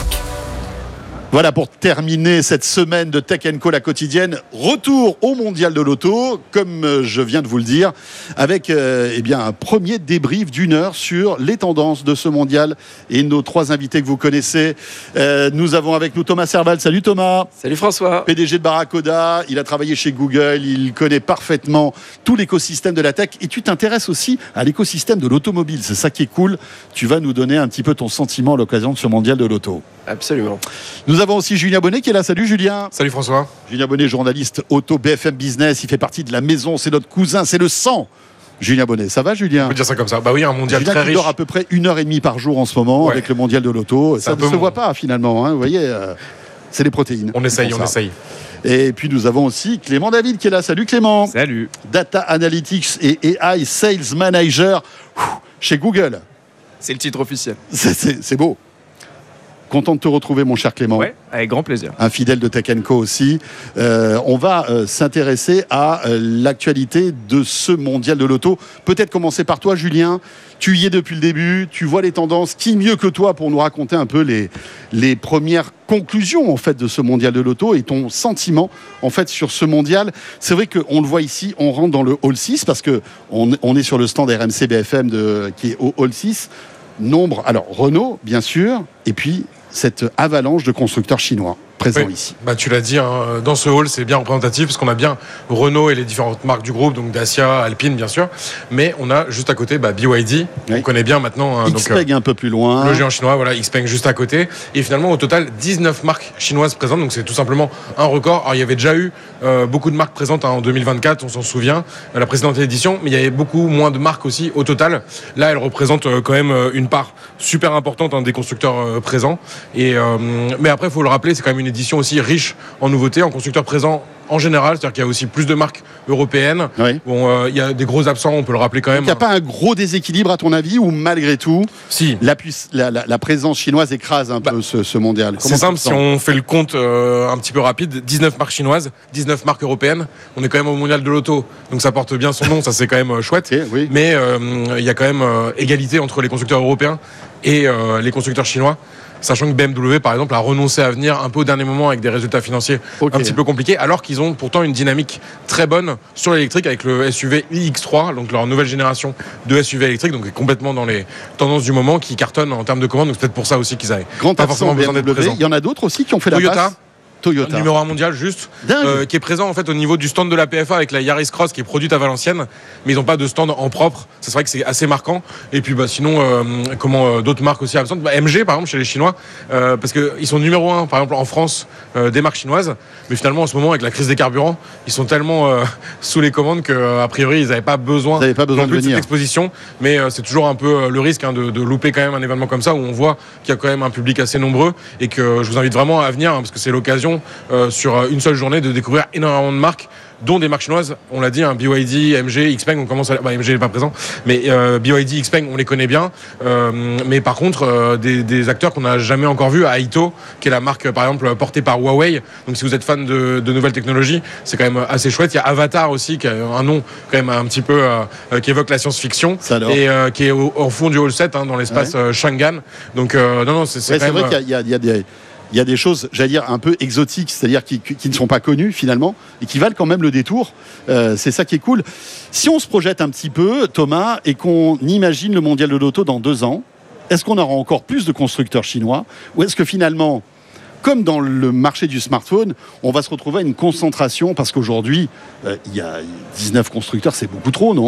Voilà pour terminer cette semaine de Tech & Co la quotidienne. Retour au Mondial de l'Auto, comme je viens de vous le dire, avec un premier débrief d'une heure sur les tendances de ce mondial et nos trois invités que vous connaissez. Nous avons avec nous Thomas Serval. Salut Thomas. Salut François. PDG de Barracuda, il a travaillé chez Google, il connaît parfaitement tout l'écosystème de la tech et tu t'intéresses aussi à l'écosystème de l'automobile. C'est ça qui est cool. Tu vas nous donner un petit peu ton sentiment à l'occasion de ce Mondial de l'Auto. Absolument. Nous avons aussi Julien Bonnet qui est là. Salut Julien. Salut François. Julien Bonnet, journaliste auto BFM Business. Il fait partie de la maison. C'est notre cousin. C'est le sang. Julien Bonnet. Ça va Julien? On peut dire ça comme ça. Bah oui, un mondial Julien très qui riche. dort à peu près 1h30 par jour en ce moment avec le mondial de l'auto. Ça ne se voit pas finalement. Vous voyez, c'est les protéines. On essaye. Et puis nous avons aussi Clément David qui est là. Salut Clément. Salut. Data Analytics et AI Sales Manager chez Google. C'est le titre officiel. C'est beau. Content de te retrouver, mon cher Clément. Ouais, avec grand plaisir. Un fidèle de Tech & Co aussi. On va s'intéresser à l'actualité de ce Mondial de l'Auto. Peut-être commencer par toi, Julien. Tu y es depuis le début, tu vois les tendances. Qui mieux que toi pour nous raconter un peu les premières conclusions en fait de ce Mondial de l'Auto et ton sentiment en fait sur ce Mondial. C'est vrai qu'on le voit ici, on rentre dans le Hall 6 parce que on est sur le stand RMC BFM qui est au Hall 6. Nombre, alors Renault bien sûr, et puis cette avalanche de constructeurs chinois présents ici. Bah, tu l'as dit, hein, dans ce hall, c'est bien représentatif parce qu'on a bien Renault et les différentes marques du groupe, donc Dacia, Alpine, bien sûr. Mais on a juste à côté BYD, on connaît bien maintenant. Hein, Xpeng un peu plus loin. Le géant chinois, voilà, Xpeng juste à côté. Et finalement, au total, 19 marques chinoises présentes, donc c'est tout simplement un record. Alors, il y avait déjà eu beaucoup de marques présentes en 2024, on s'en souvient, la précédente édition, mais il y avait beaucoup moins de marques aussi au total. Là, elles représentent quand même une part super importante des constructeurs présents. Mais après, il faut le rappeler, c'est quand même une édition aussi riche en nouveautés, en constructeurs présents en général, c'est-à-dire qu'il y a aussi plus de marques européennes. Oui. Bon, il y a des gros absents, on peut le rappeler quand même. Il n'y a pas un gros déséquilibre à ton avis ou malgré tout, la présence chinoise écrase un peu ce mondial? C'est simple, si on fait le compte un petit peu rapide, 19 marques chinoises, 19 marques européennes, on est quand même au mondial de l'auto, donc ça porte bien son nom, ça c'est quand même chouette. Oui. Mais il y a quand même égalité entre les constructeurs européens et les constructeurs chinois. Sachant que BMW, par exemple, a renoncé à venir un peu au dernier moment avec des résultats financiers un petit peu compliqués, alors qu'ils ont pourtant une dynamique très bonne sur l'électrique avec le SUV iX3, donc leur nouvelle génération de SUV électrique, donc complètement dans les tendances du moment, qui cartonnent en termes de commandes. Donc c'est peut-être pour ça aussi qu'ils avaient pas forcément besoin d'être présents. Il y en a d'autres aussi qui ont fait la passe. Toyota. Numéro 1 mondial juste, qui est présent en fait au niveau du stand de la PFA avec la Yaris Cross qui est produite à Valenciennes, mais ils n'ont pas de stand en propre. C'est vrai que c'est assez marquant. Et puis sinon, d'autres marques aussi absentes. MG par exemple chez les Chinois, parce qu'ils sont numéro 1 par exemple en France des marques chinoises, mais finalement en ce moment avec la crise des carburants, ils sont tellement sous les commandes qu'a priori ils n'avaient pas besoin, de venir. Cette exposition. Mais c'est toujours un peu le risque de louper quand même un événement comme ça où on voit qu'il y a quand même un public assez nombreux et que je vous invite vraiment à venir parce que c'est l'occasion sur une seule journée de découvrir énormément de marques dont des marques chinoises. On l'a dit, BYD, MG, XPeng, on commence à... MG n'est pas présent, mais BYD, XPeng, on les connaît bien. Mais par contre, des acteurs qu'on n'a jamais encore vus, Aito, qui est la marque, par exemple, portée par Huawei. Donc si vous êtes fan de nouvelles technologies, c'est quand même assez chouette. Il y a Avatar aussi, qui a un nom quand même un petit peu qui évoque la science-fiction et qui est au fond du hall 7, dans l'espace Chang'an. Donc non, c'est quand même... vrai qu'il y a des choses, j'allais dire, un peu exotiques, c'est-à-dire qui ne sont pas connues finalement et qui valent quand même le détour. C'est ça qui est cool. Si on se projette un petit peu, Thomas, et qu'on imagine le mondial de l'auto dans 2 ans, est-ce qu'on aura encore plus de constructeurs chinois ou est-ce que finalement, comme dans le marché du smartphone, on va se retrouver à une concentration parce qu'aujourd'hui, il y a 19 constructeurs, c'est beaucoup trop, non ?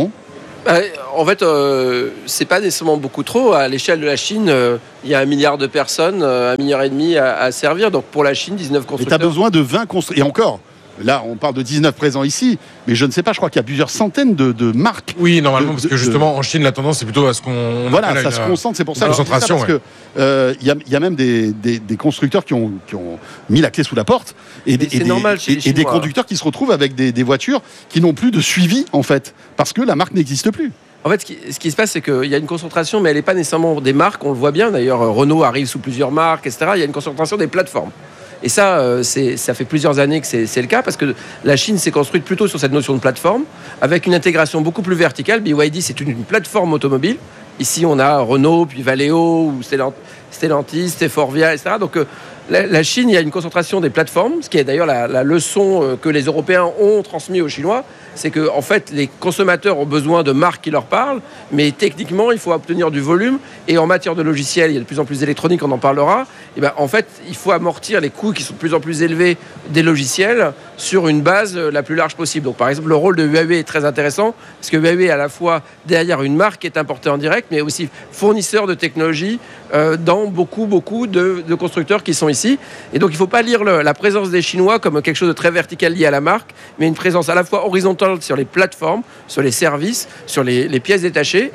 En fait, c'est pas nécessairement beaucoup trop. À l'échelle de la Chine, il y a 1 milliard de personnes, 1,5 milliard à servir. Donc pour la Chine, 19 constructeurs. Mais tu as besoin de 20 constructeurs. Et encore, là, on parle de 19 présents ici, mais je ne sais pas, je crois qu'il y a plusieurs centaines de marques. Oui, normalement, parce que justement, en Chine, la tendance, c'est plutôt à ce qu'on... Voilà, ça se concentre, c'est pour ça. Concentration, parce que il y a même des constructeurs qui ont mis la clé sous la porte et des conducteurs qui se retrouvent avec des voitures qui n'ont plus de suivi, en fait, parce que la marque n'existe plus. En fait, ce qui se passe, c'est qu'il y a une concentration, mais elle n'est pas nécessairement des marques. On le voit bien, d'ailleurs, Renault arrive sous plusieurs marques, etc. Il y a une concentration des plateformes. Et ça, ça fait plusieurs années que c'est le cas, parce que la Chine s'est construite plutôt sur cette notion de plateforme, avec une intégration beaucoup plus verticale. BYD, c'est une plateforme automobile. Ici, on a Renault, puis Valeo, ou Stellantis, Forvia, etc. Donc, la Chine, il y a une concentration des plateformes, ce qui est d'ailleurs la leçon que les Européens ont transmise aux Chinois. C'est que, en fait, les consommateurs ont besoin de marques qui leur parlent, mais techniquement, il faut obtenir du volume. Et en matière de logiciels, il y a de plus en plus d'électronique, on en parlera. Et ben, en fait, il faut amortir les coûts qui sont de plus en plus élevés des logiciels sur une base la plus large possible. Donc, par exemple, le rôle de Huawei est très intéressant, parce que Huawei est à la fois derrière une marque qui est importée en direct, mais aussi fournisseur de technologie dans beaucoup de constructeurs qui sont ici. Et donc, il ne faut pas lire la présence des Chinois comme quelque chose de très vertical lié à la marque, mais une présence à la fois horizontale sur les plateformes, sur les services, sur les pièces détachées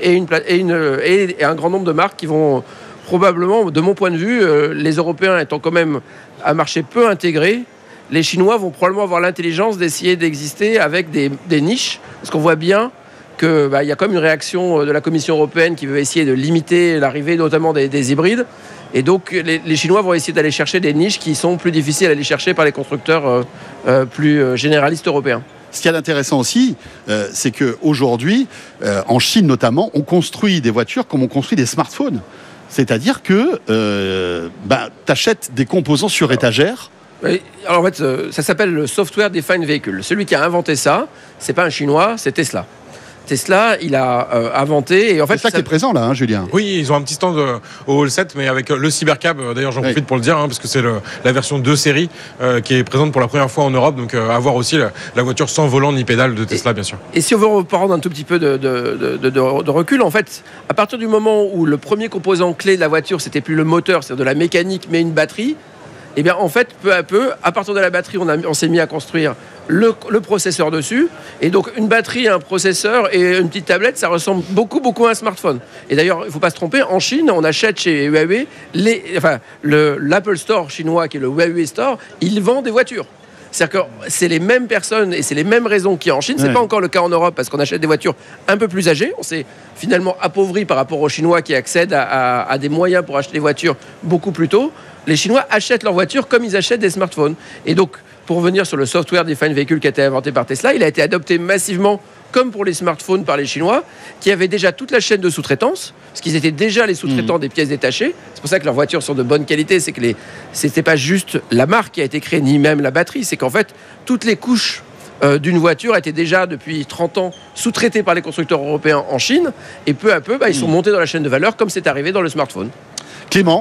et un grand nombre de marques qui vont probablement, de mon point de vue, les Européens étant quand même un marché peu intégré, les Chinois vont probablement avoir l'intelligence d'essayer d'exister avec des niches, parce qu'on voit bien qu'il y a comme une réaction de la Commission européenne qui veut essayer de limiter l'arrivée notamment des hybrides. Et donc, les Chinois vont essayer d'aller chercher des niches qui sont plus difficiles à aller chercher par les constructeurs plus généralistes européens. Ce qu'il y a d'intéressant aussi, c'est qu'aujourd'hui, en Chine notamment, on construit des voitures comme on construit des smartphones. C'est-à-dire que tu achètes des composants sur étagère. Alors en fait, ça s'appelle le Software Defined Vehicle. Celui qui a inventé ça, c'est pas un Chinois, c'est Tesla. Tesla, il a inventé. Et en fait, c'est ça qui est présent là, Julien. Oui, ils ont un petit stand au Hall 7, mais avec le Cybercab. D'ailleurs, j'en profite pour le dire, parce que c'est la version 2 série qui est présente pour la première fois en Europe. Donc, à voir aussi la voiture sans volant ni pédale de Tesla, bien sûr. Et si on veut reprendre un tout petit peu de recul, en fait, à partir du moment où le premier composant clé de la voiture, c'était plus le moteur, c'est-à-dire de la mécanique, mais une batterie, et bien en fait, peu à peu, à partir de la batterie, on s'est mis à construire le processeur dessus. Et donc une batterie, un processeur et une petite tablette, ça ressemble beaucoup à un smartphone. Et d'ailleurs, il ne faut pas se tromper, en Chine, on achète chez Huawei, l'Apple Store chinois, qui est le Huawei Store, il vend des voitures. C'est-à-dire que c'est les mêmes personnes et c'est les mêmes raisons qu'il y a en Chine. C'est pas encore le cas en Europe parce qu'on achète des voitures un peu plus âgées. On s'est finalement appauvri par rapport aux Chinois qui accèdent à des moyens pour acheter des voitures beaucoup plus tôt. Les Chinois achètent leurs voitures comme ils achètent des smartphones. Et donc, pour revenir sur le Software Defined Vehicle qui a été inventé par Tesla, il a été adopté massivement comme pour les smartphones par les Chinois, qui avaient déjà toute la chaîne de sous-traitance, parce qu'ils étaient déjà les sous-traitants des pièces détachées. C'est pour ça que leurs voitures sont de bonne qualité. C'est que c'était pas juste la marque qui a été créée, ni même la batterie. C'est qu'en fait, toutes les couches d'une voiture étaient déjà, depuis 30 ans, sous-traitées par les constructeurs européens en Chine. Et peu à peu, ils sont montés dans la chaîne de valeur, comme c'est arrivé dans le smartphone. Clément ?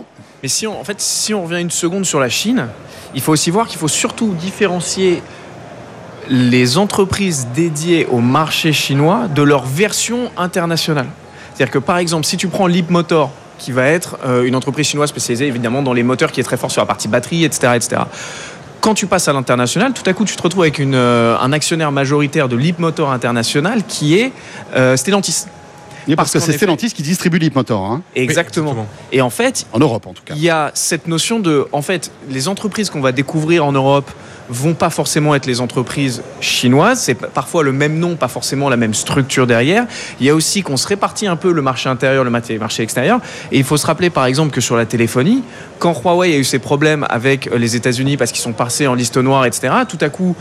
Mais si on revient une seconde sur la Chine, il faut aussi voir qu'il faut surtout différencier les entreprises dédiées au marché chinois de leur version internationale. C'est-à-dire que par exemple, si tu prends Leapmotor, qui va être une entreprise chinoise spécialisée évidemment dans les moteurs, qui est très fort sur la partie batterie, etc. Quand tu passes à l'international, tout à coup tu te retrouves avec un actionnaire majoritaire de Leapmotor International qui est Stellantis. Parce que c'est Stellantis qui distribue Leapmotor. Hein. Exactement. Et en fait, en Europe en tout cas, il y a cette notion de, en fait, les entreprises qu'on va découvrir en Europe, vont pas forcément être les entreprises chinoises. C'est parfois le même nom, pas forcément la même structure derrière. Il y a aussi qu'on se répartit un peu le marché intérieur, le marché extérieur. Et il faut se rappeler, par exemple, que sur la téléphonie, quand Huawei a eu ses problèmes avec les États-Unis parce qu'ils sont passés en liste noire, etc., tout à coup,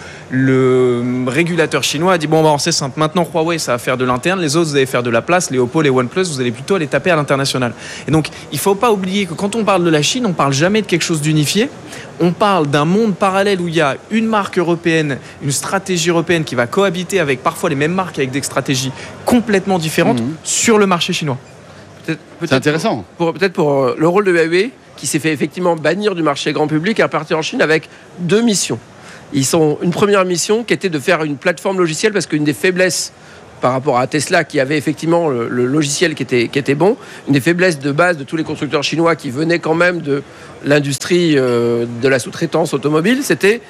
le régulateur chinois a dit bon, c'est simple, maintenant Huawei, ça va faire de l'interne, les autres, vous allez faire de la place, les Oppo, les OnePlus, vous allez plutôt aller taper à l'international. Et donc, il ne faut pas oublier que quand on parle de la Chine, on ne parle jamais de quelque chose d'unifié. On parle d'un monde parallèle où il y a une marque européenne, une stratégie européenne qui va cohabiter avec parfois les mêmes marques avec des stratégies complètement différentes sur le marché chinois. C'est intéressant. Peut-être pour le rôle de Huawei, qui s'est fait effectivement bannir du marché grand public, est reparti en Chine avec 2 missions. Une première mission qui était de faire une plateforme logicielle, parce qu'une des faiblesses par rapport à Tesla, qui avait effectivement le logiciel qui était bon, une des faiblesses de base de tous les constructeurs chinois qui venaient quand même de l'industrie de la sous-traitance automobile, c'était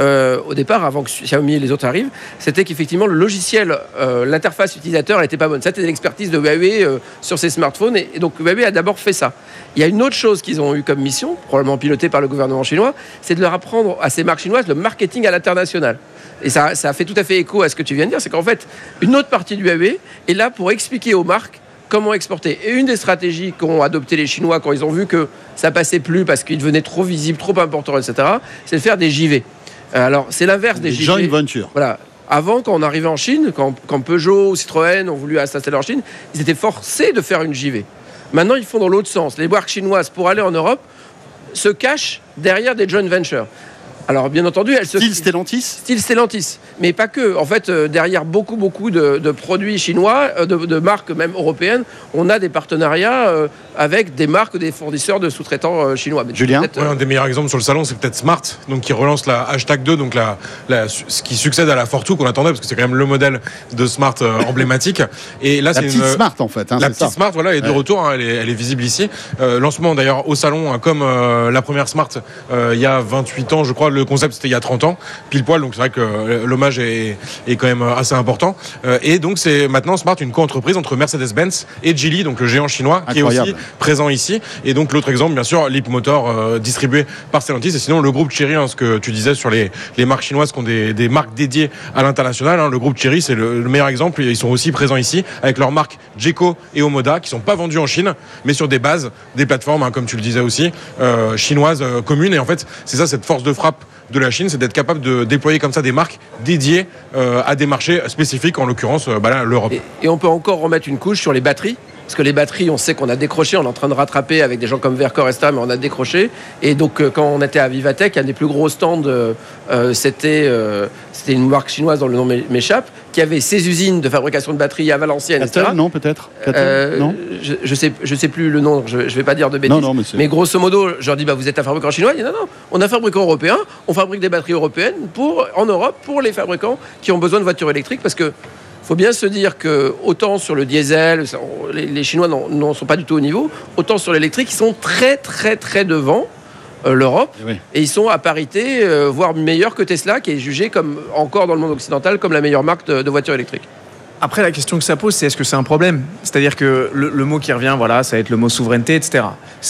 au départ, avant que Xiaomi et les autres arrivent, c'était qu'effectivement le logiciel, l'interface utilisateur, elle n'était pas bonne. Ça, c'était l'expertise de Huawei sur ses smartphones, et donc Huawei a d'abord fait ça. Il y a une autre chose qu'ils ont eu comme mission, probablement pilotée par le gouvernement chinois, c'est de leur apprendre à ces marques chinoises le marketing à l'international. Et ça a fait tout à fait écho à ce que tu viens de dire, c'est qu'en fait, une autre partie du Huawei est là pour expliquer aux marques comment exporter. Et une des stratégies qu'ont adopté les Chinois quand ils ont vu que ça passait plus parce qu'ils devenaient trop visibles, trop importants, etc., c'est de faire des JV. Alors, c'est l'inverse des JV. Joint venture. Voilà. Avant, quand on arrivait en Chine, quand Peugeot ou Citroën ont voulu s'installer en Chine, ils étaient forcés de faire une JV. Maintenant, ils font dans l'autre sens. Les marques chinoises, pour aller en Europe, se cachent derrière des joint ventures. Alors, bien entendu, elles se... Style Stellantis ? Style Stellantis. Mais pas que. En fait, derrière beaucoup de produits chinois, de marques même européennes, on a des partenariats avec des marques, des fournisseurs de sous-traitants chinois. Julien ? Un des meilleurs exemples sur le salon, c'est peut-être Smart, donc qui relance la hashtag 2, donc ce qui succède à la Fortwo qu'on attendait, parce que c'est quand même le modèle de Smart emblématique. Et là, la petite Smart, en fait. La petite Smart, voilà, est de retour, elle est visible ici. Lancement d'ailleurs au salon, comme la première Smart, il y a 28 ans, je crois. Le concept, c'était il y a 30 ans, pile poil, donc c'est vrai que l'hommage est quand même assez important. Et donc, c'est maintenant Smart, une co-entreprise entre Mercedes-Benz et Geely, donc le géant chinois, qui est aussi présent ici. Et donc, l'autre exemple, bien sûr, Leapmotor, distribué par Stellantis. Et sinon, le groupe Chery, ce que tu disais sur les marques chinoises qui ont des marques dédiées à l'international. Le groupe Chery, c'est le meilleur exemple. Ils sont aussi présents ici avec leurs marques Jeco et Omoda, qui ne sont pas vendues en Chine, mais sur des bases, des plateformes, comme tu le disais aussi, chinoises communes. Et en fait, c'est ça, cette force de frappe de la Chine, c'est d'être capable de déployer comme ça des marques dédiées à des marchés spécifiques, en l'occurrence l'Europe. Et on peut encore remettre une couche sur les batteries. Parce que les batteries, on sait qu'on a décroché, on est en train de rattraper avec des gens comme Verkor, etc., mais on a décroché. Et donc, quand on était à Vivatech, un des plus gros stands, c'était une marque chinoise dont le nom m'échappe, qui avait ses usines de fabrication de batteries à Valenciennes, etc. Non, peut-être non. Je sais plus le nom, je vais pas dire de bêtises. Non, mais grosso modo, je leur dis, vous êtes un fabricant chinois? Ils disent, non, on est un fabricant européen, on fabrique des batteries européennes en Europe pour les fabricants qui ont besoin de voitures électriques, parce que il faut bien se dire que autant sur le diesel, les Chinois n'en sont pas du tout au niveau, autant sur l'électrique, ils sont très très très devant l'Europe, et ils sont à parité, voire meilleurs que Tesla, qui est jugé comme, encore dans le monde occidental, comme la meilleure marque de voitures électriques. Après, la question que ça pose, c'est est-ce que c'est un problème? C'est-à-dire que le mot qui revient, ça va être le mot souveraineté, etc.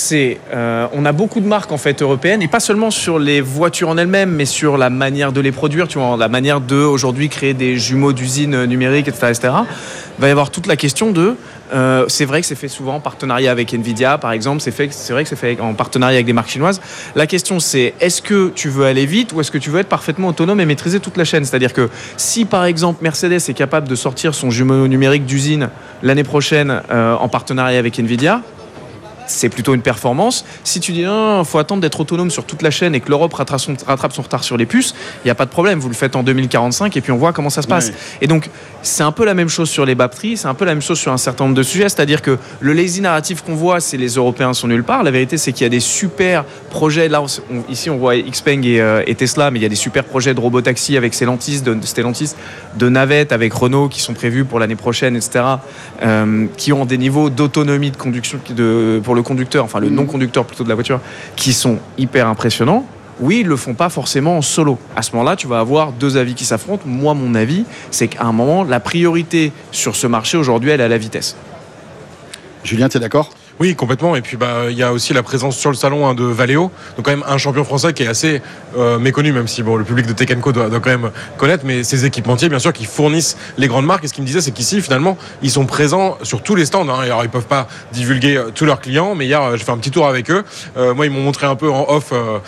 On a beaucoup de marques en fait européennes, et pas seulement sur les voitures en elles-mêmes, mais sur la manière de les produire, tu vois, la manière de aujourd'hui créer des jumeaux d'usines numériques, etc., etc. Il va y avoir toute la question de c'est vrai que c'est fait souvent en partenariat avec Nvidia, par exemple. C'est vrai que c'est fait en partenariat avec des marques chinoises. La question, c'est est-ce que tu veux aller vite ou est-ce que tu veux être parfaitement autonome et maîtriser toute la chaîne? C'est-à-dire que si, par exemple, Mercedes est capable de sortir son jumeau numérique d'usine l'année prochaine en partenariat avec Nvidia, c'est plutôt une performance. Si tu dis il faut attendre d'être autonome sur toute la chaîne et que l'Europe rattrape son retard sur les puces, il n'y a pas de problème, vous le faites en 2045 et puis on voit comment ça se passe. Et donc c'est un peu la même chose sur les batteries, c'est un peu la même chose sur un certain nombre de sujets, c'est-à-dire que le lazy narratif qu'on voit, c'est les Européens sont nulle part. La vérité, c'est qu'il y a des super projets, là ici on voit Xpeng et Tesla, mais il y a des super projets de robotaxi avec Stellantis, de navettes avec Renault qui sont prévus pour l'année prochaine, etc., qui ont des niveaux d'autonomie de conduction pour le conducteur, enfin le non-conducteur plutôt de la voiture, qui sont hyper impressionnants. Oui, ils le font pas forcément en solo. À ce moment-là, tu vas avoir deux avis qui s'affrontent. Moi, mon avis, c'est qu'à un moment, la priorité sur ce marché aujourd'hui, elle est à la vitesse. Julien, tu es d'accord ? Oui, complètement. Et puis il y a aussi la présence sur le salon de Valeo, donc quand même un champion français qui est assez méconnu, même si le public de Tech & Co doit quand même connaître, mais ces équipementiers bien sûr qui fournissent les grandes marques. Et ce qu'il me disait, c'est qu'ici finalement ils sont présents sur tous les stands. Alors ils peuvent pas divulguer tous leurs clients, mais hier j'ai fait un petit tour avec eux. Moi ils m'ont montré un peu en off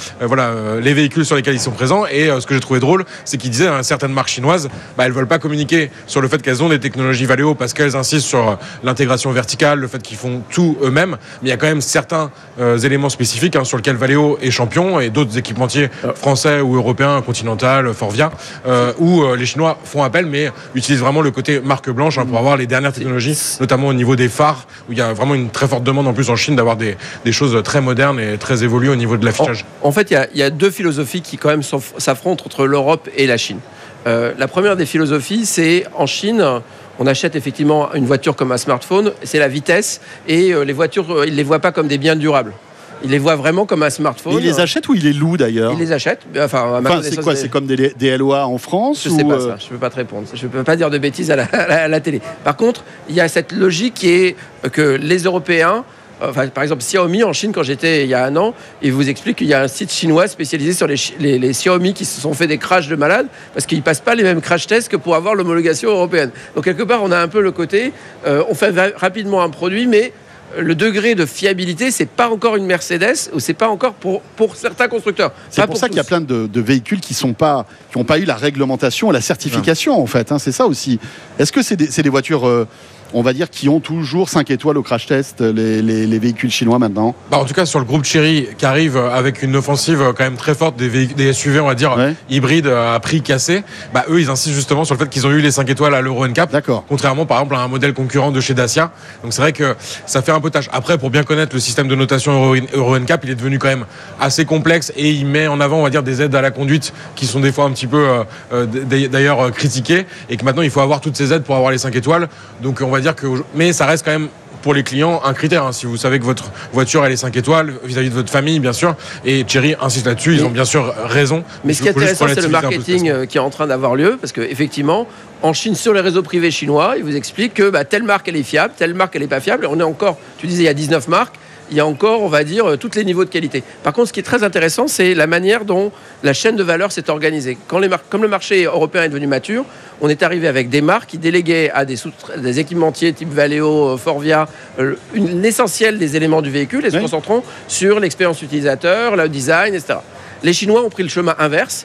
les véhicules sur lesquels ils sont présents. Et ce que j'ai trouvé drôle, c'est qu'ils disaient certaines marques chinoises, elles veulent pas communiquer sur le fait qu'elles ont des technologies Valeo parce qu'elles insistent sur l'intégration verticale, le fait qu'ils font tout eux-mêmes. Mais il y a quand même certains éléments spécifiques sur lesquels Valeo est champion et d'autres équipementiers français ou européens, Continental, Forvia, où les Chinois font appel, mais utilisent vraiment le côté marque blanche pour avoir les dernières technologies, notamment au niveau des phares, où il y a vraiment une très forte demande en plus en Chine d'avoir des choses très modernes et très évoluées au niveau de l'affichage. En fait, il y a deux philosophies qui quand même s'affrontent entre l'Europe et la Chine. La première des philosophies, c'est en Chine, on achète effectivement une voiture comme un smartphone, c'est la vitesse, et les voitures, ils ne les voient pas comme des biens durables. Ils les voient vraiment comme un smartphone. Et ils les achètent ou ils les louent d'ailleurs? Ils les achètent. C'est quoi? C'est comme des LOA en France? Je ne sais pas ça, je ne peux pas te répondre. Je ne peux pas dire de bêtises à la télé. Par contre, il y a cette logique qui est que les Européens, par exemple, Xiaomi en Chine, quand j'étais il y a un an, ils vous expliquent qu'il y a un site chinois spécialisé sur les Xiaomi qui se sont fait des crashs de malades parce qu'ils ne passent pas les mêmes crash tests que pour avoir l'homologation européenne. Donc quelque part, on a un peu le côté, on fait rapidement un produit, mais le degré de fiabilité, c'est pas encore une Mercedes ou c'est pas encore pour certains constructeurs. C'est pour ça qu'il y a plein de véhicules qui n'ont pas eu la réglementation et la certification en fait. C'est ça aussi. Est-ce que c'est des voitures on va dire, qui ont toujours 5 étoiles au crash test, les véhicules chinois maintenant? En tout cas, sur le groupe Chery, qui arrive avec une offensive quand même très forte des SUV, on va dire, hybrides à prix cassé, eux, ils insistent justement sur le fait qu'ils ont eu les 5 étoiles à l'Euro NCAP. D'accord. Contrairement, par exemple, à un modèle concurrent de chez Dacia. Donc, c'est vrai que ça fait un peu tâche. Après, pour bien connaître le système de notation Euro NCAP, il est devenu quand même assez complexe et il met en avant, on va dire, des aides à la conduite qui sont des fois un petit peu, d'ailleurs, critiquées et que maintenant, il faut avoir toutes ces aides pour avoir les 5 étoiles. Donc, on va dire mais ça reste quand même pour les clients un critère. Si vous savez que votre voiture elle est 5 étoiles vis-à-vis de votre famille, bien sûr, et Chery insiste là-dessus, ils ont bien sûr raison. Mais ce qui est intéressant, c'est le marketing qui est en train d'avoir lieu, parce qu'effectivement, en Chine, sur les réseaux privés chinois, ils vous expliquent que telle marque elle est fiable, telle marque elle n'est pas fiable. On est encore, tu disais, il y a 19 marques. Il y a encore, on va dire, tous les niveaux de qualité. Par contre, ce qui est très intéressant, c'est la manière dont la chaîne de valeur s'est organisée. Comme le marché européen est devenu mature, on est arrivé avec des marques qui déléguaient à des équipementiers type Valeo, Forvia, l'essentiel des éléments du véhicule et se concentrant sur l'expérience utilisateur, le design, etc. Les Chinois ont pris le chemin inverse.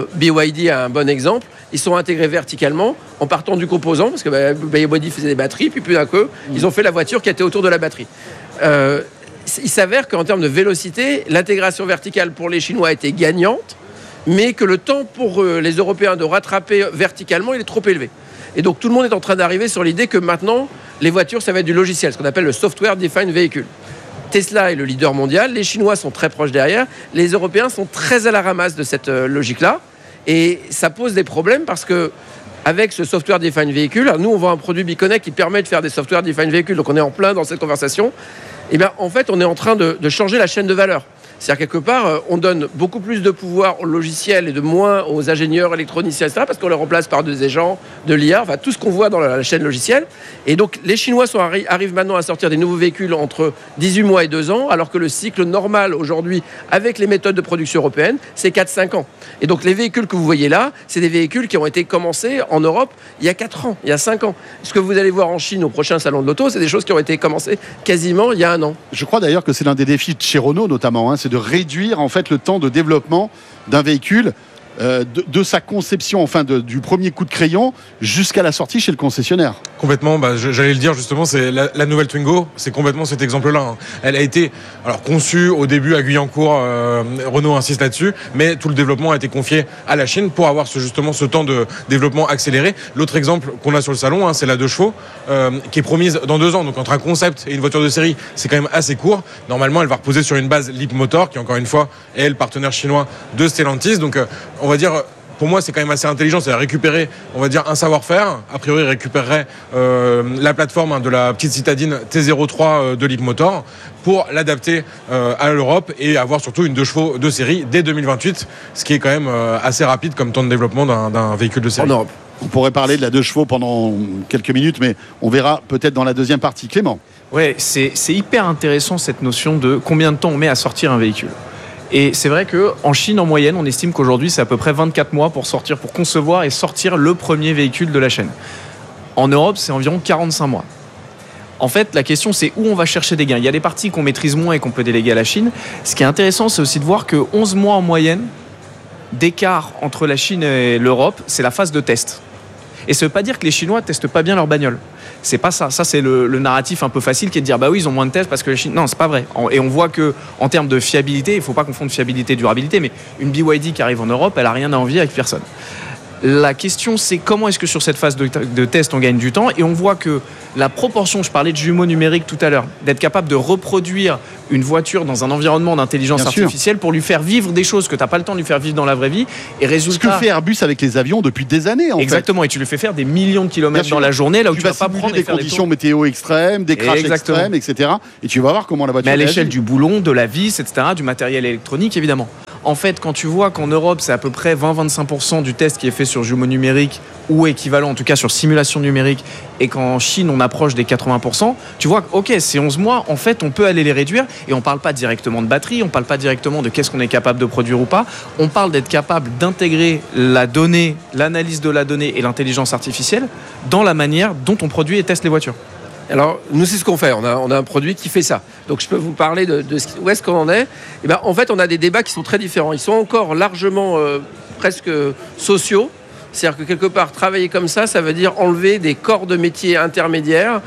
BYD a un bon exemple. Ils sont intégrés verticalement en partant du composant, parce que BYD faisait des batteries, puis plus d'un coup, ils ont fait la voiture qui était autour de la batterie. Il s'avère qu'en termes de vélocité, l'intégration verticale pour les Chinois était gagnante, mais que le temps pour les Européens de rattraper verticalement, il est trop élevé. Et donc tout le monde est en train d'arriver sur l'idée que maintenant, les voitures, ça va être du logiciel, ce qu'on appelle le Software Defined Vehicle. Tesla est le leader mondial, les Chinois sont très proches derrière, les Européens sont très à la ramasse de cette logique-là, et ça pose des problèmes parce que avec ce Software Defined Vehicle, nous on vend un produit Biconnect qui permet de faire des Software Defined Vehicle, donc on est en plein dans cette conversation. Et bien en fait on est en train de changer la chaîne de valeur. C'est-à-dire quelque part, on donne beaucoup plus de pouvoir au logiciel et de moins aux ingénieurs, électroniciens, etc. parce qu'on les remplace par des agents, de l'IA, enfin tout ce qu'on voit dans la chaîne logicielle. Et donc les Chinois arrivent maintenant à sortir des nouveaux véhicules entre 18 mois et 2 ans, alors que le cycle normal aujourd'hui, avec les méthodes de production européennes, c'est 4-5 ans. Et donc les véhicules que vous voyez là, c'est des véhicules qui ont été commencés en Europe il y a 4 ans, il y a 5 ans. Ce que vous allez voir en Chine au prochain salon de l'auto, c'est des choses qui ont été commencées quasiment il y a 1 an. Je crois d'ailleurs que c'est l'un des défis de chez Renault notamment, c'est de réduire en fait le temps de développement d'un véhicule de sa conception, enfin du premier coup de crayon jusqu'à la sortie chez le concessionnaire. Complètement, j'allais le dire justement, c'est la nouvelle Twingo, c'est complètement cet exemple-là. Elle a été conçue au début à Guyancourt, Renault insiste là-dessus, mais tout le développement a été confié à la Chine pour avoir justement ce temps de développement accéléré. L'autre exemple qu'on a sur le salon, c'est la 2 chevaux, qui est promise dans 2 ans. Donc entre un concept et une voiture de série, c'est quand même assez court. Normalement, elle va reposer sur une base Leapmotor, qui encore une fois est le partenaire chinois de Stellantis. Donc on va dire, pour moi, c'est quand même assez intelligent. C'est à récupérer, on va dire, un savoir-faire. A priori, il récupérerait la plateforme de la petite citadine T03 de Leapmotor pour l'adapter à l'Europe et avoir surtout une 2 chevaux de série dès 2028, ce qui est quand même assez rapide comme temps de développement d'un véhicule de série. En Europe. On pourrait parler de la 2 chevaux pendant quelques minutes, mais on verra peut-être dans la deuxième partie. Clément. Ouais, c'est hyper intéressant cette notion de combien de temps on met à sortir un véhicule. Et c'est vrai qu'en Chine, en moyenne, on estime qu'aujourd'hui, c'est à peu près 24 mois pour concevoir et sortir le premier véhicule de la chaîne. En Europe, c'est environ 45 mois. En fait, la question, c'est où on va chercher des gains. Il y a des parties qu'on maîtrise moins et qu'on peut déléguer à la Chine. Ce qui est intéressant, c'est aussi de voir que 11 mois en moyenne d'écart entre la Chine et l'Europe, c'est la phase de test. Et ça ne veut pas dire que les Chinois ne testent pas bien leur bagnole. C'est pas ça. Ça, c'est le narratif un peu facile qui est de dire bah oui, ils ont moins de tests parce que la Chine. Non, c'est pas vrai. Et on voit que en termes de fiabilité, il ne faut pas confondre fiabilité et durabilité, mais une BYD qui arrive en Europe, elle n'a rien à envier avec personne. La question, c'est comment est-ce que sur cette phase de test, on gagne du temps. Et on voit que la proportion, je parlais de jumeaux numériques tout à l'heure, d'être capable de reproduire une voiture dans un environnement d'intelligence artificielle pour lui faire vivre des choses que tu n'as pas le temps de lui faire vivre dans la vraie vie. Et résultat, ce que fait Airbus avec les avions depuis des années, en exactement, et tu lui fais faire des millions de kilomètres dans la journée, là où tu vas pas prendre des conditions météo extrêmes, des crashs extrêmes, etc. Et tu vas voir comment la voiture réagit. Mais à l'échelle du boulon, de la vis, etc., du matériel électronique, évidemment. En fait, quand tu vois qu'en Europe, c'est à peu près 20-25% du test qui est fait sur jumeaux numériques ou équivalent, en tout cas sur simulation numérique, et qu'en Chine, on approche des 80%, tu vois, ok, c'est 11 mois, en fait, on peut aller les réduire, et on ne parle pas directement de batterie, on ne parle pas directement de qu'est-ce qu'on est capable de produire ou pas, on parle d'être capable d'intégrer la donnée, l'analyse de la donnée et l'intelligence artificielle dans la manière dont on produit et teste les voitures. Alors, nous, c'est ce qu'on fait. On a un produit qui fait ça. Donc, je peux vous parler de où est-ce qu'on en est. Et ben, en fait, on a des débats qui sont très différents. Ils sont encore largement presque sociaux. C'est-à-dire que quelque part, travailler comme ça veut dire enlever des corps de métiers intermédiaires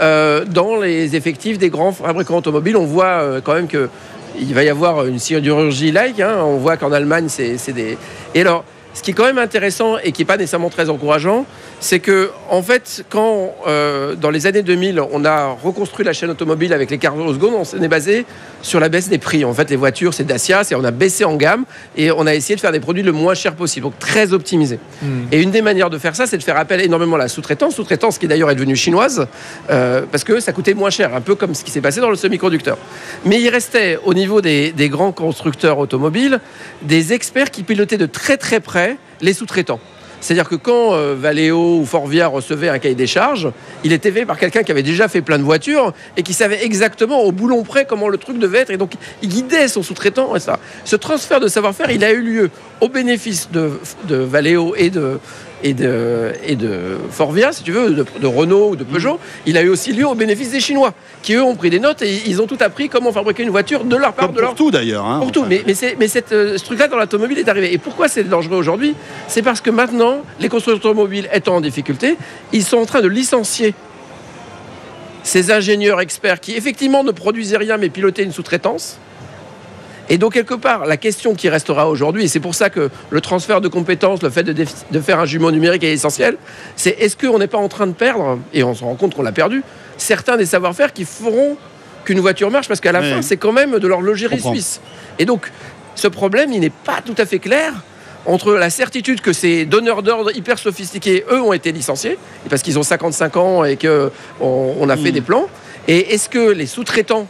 dans les effectifs des grands fabricants automobiles. On voit quand même qu'il va y avoir une sidérurgie-like. On voit qu'en Allemagne, c'est des... Et alors, ce qui est quand même intéressant et qui n'est pas nécessairement très encourageant, c'est que, en fait, quand dans les années 2000, on a reconstruit la chaîne automobile avec les cars au second, on s'est basé sur la baisse des prix. En fait, les voitures, c'est Dacia, on a baissé en gamme et on a essayé de faire des produits le moins cher possible, donc très optimisés. Et une des manières de faire ça, c'est de faire appel énormément à la sous-traitance qui d'ailleurs est devenue chinoise, parce que ça coûtait moins cher, un peu comme ce qui s'est passé dans le semi-conducteur. Mais il restait, au niveau des grands constructeurs automobiles, des experts qui pilotaient de très très près les sous-traitants. C'est-à-dire que quand Valeo ou Forvia recevait un cahier des charges, il était fait par quelqu'un qui avait déjà fait plein de voitures et qui savait exactement au boulon près comment le truc devait être. Et donc, il guidait son sous-traitant. Et ça. Ce transfert de savoir-faire, il a eu lieu au bénéfice de Valeo et de Forvia, si tu veux, de Renault ou de Peugeot. Il a eu aussi lieu au bénéfice des Chinois, qui eux ont pris des notes et ils ont tout appris comment fabriquer une voiture de leur part. Pour tout d'ailleurs. Pour tout. Mais ce truc-là dans l'automobile est arrivé. Et pourquoi c'est dangereux aujourd'hui ? C'est parce que maintenant, les constructeurs automobiles étant en difficulté, ils sont en train de licencier ces ingénieurs experts qui effectivement ne produisaient rien mais pilotaient une sous-traitance. Et donc, quelque part, la question qui restera aujourd'hui, et c'est pour ça que le transfert de compétences, le fait de faire un jumeau numérique est essentiel, c'est est-ce qu'on n'est pas en train de perdre, et on se rend compte qu'on l'a perdu, certains des savoir-faire qui feront qu'une voiture marche, parce qu'à la fin, c'est quand même de l'horlogerie suisse. Et donc, ce problème, il n'est pas tout à fait clair entre la certitude que ces donneurs d'ordre hyper sophistiqués, eux, ont été licenciés, parce qu'ils ont 55 ans et qu'on a fait des plans, et est-ce que les sous-traitants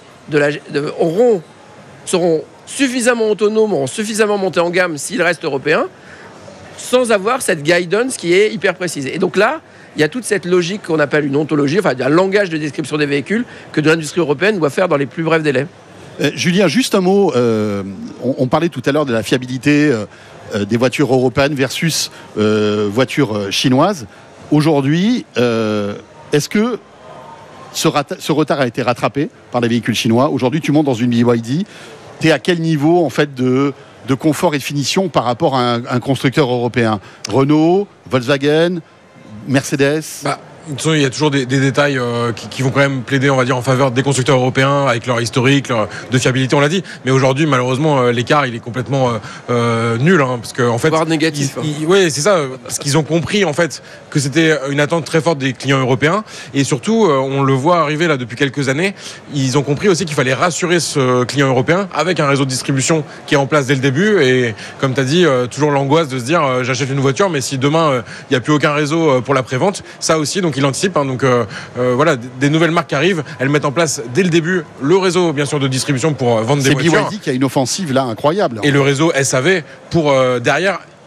seront suffisamment autonomes, auront suffisamment monté en gamme s'ils restent européens, sans avoir cette guidance qui est hyper précise. Et donc là, il y a toute cette logique qu'on appelle une ontologie, enfin un langage de description des véhicules que de l'industrie européenne doit faire dans les plus brefs délais. Julien, juste un mot. On parlait tout à l'heure de la fiabilité des voitures européennes versus voitures chinoises. Aujourd'hui, est-ce que ce retard a été rattrapé par les véhicules chinois ? Aujourd'hui, tu montes dans une BYD. Tu es à quel niveau en fait de confort et de finition par rapport à un constructeur européen ? Renault, Volkswagen, Mercedes. Il y a toujours des détails qui vont quand même plaider, on va dire, en faveur des constructeurs européens avec leur historique, de fiabilité, on l'a dit. Mais aujourd'hui, malheureusement, l'écart, il est complètement nul, parce que en fait, voire négatif. Oui, c'est ça, parce qu'ils ont compris en fait que c'était une attente très forte des clients européens, et surtout, on le voit arriver là depuis quelques années. Ils ont compris aussi qu'il fallait rassurer ce client européen avec un réseau de distribution qui est en place dès le début. Et comme tu as dit, toujours l'angoisse de se dire, j'achète une voiture, mais si demain il n'y a plus aucun réseau pour la prévente, ça aussi, donc il anticipe. Donc voilà, des nouvelles marques qui arrivent, elles mettent en place dès le début le réseau bien sûr de distribution pour vendre des voitures. C'est BYD qui a une offensive là incroyable. Et le réseau SAV pour derrière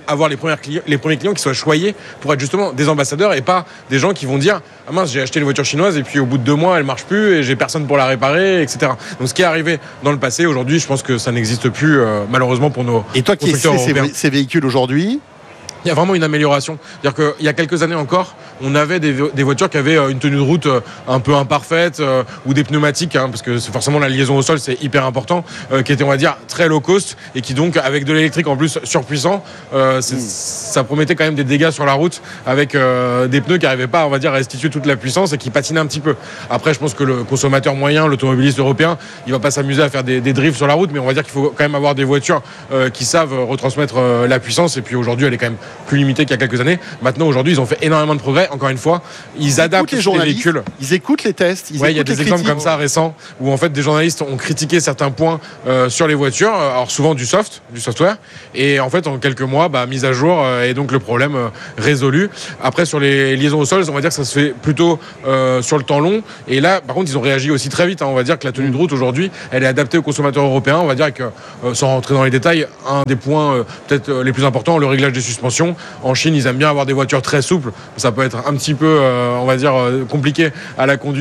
avoir les premiers clients qui soient choyés pour être justement des ambassadeurs et pas des gens qui vont dire ah mince, j'ai acheté une voiture chinoise et puis au bout de 2 mois elle marche plus et j'ai personne pour la réparer, etc. Donc ce qui est arrivé dans le passé, aujourd'hui je pense que ça n'existe plus malheureusement pour nos Et toi qui essaies ces véhicules aujourd'hui, il y a vraiment une amélioration. C'est-à-dire qu'il y a quelques années encore, on avait des voitures qui avaient une tenue de route un peu imparfaite ou des pneumatiques, parce que forcément la liaison au sol c'est hyper important, qui étaient on va dire très low cost et qui donc avec de l'électrique en plus surpuissant, ça promettait quand même des dégâts sur la route avec des pneus qui n'arrivaient pas on va dire à restituer toute la puissance et qui patinaient un petit peu. Après je pense que le consommateur moyen, l'automobiliste européen, il va pas s'amuser à faire des drifts sur la route, mais on va dire qu'il faut quand même avoir des voitures qui savent retransmettre la puissance et puis aujourd'hui elle est quand même plus limitée qu'il y a quelques années. Maintenant, aujourd'hui, ils ont fait énormément de progrès. Encore une fois, ils adaptent les véhicules. Ils écoutent les tests. Il y a des exemples comme ça récents où en fait des journalistes ont critiqué certains points sur les voitures, alors souvent du software, et en fait en quelques mois, mise à jour et donc le problème résolu. Après sur les liaisons au sol, on va dire que ça se fait plutôt sur le temps long. Et là, par contre, ils ont réagi aussi très vite. On va dire que la tenue de route aujourd'hui, elle est adaptée aux consommateurs européens. On va dire que sans rentrer dans les détails, un des points peut-être les plus importants, le réglage des suspensions. En Chine, ils aiment bien avoir des voitures très souples. Ça peut être un petit peu, on va dire, compliqué à la conduite.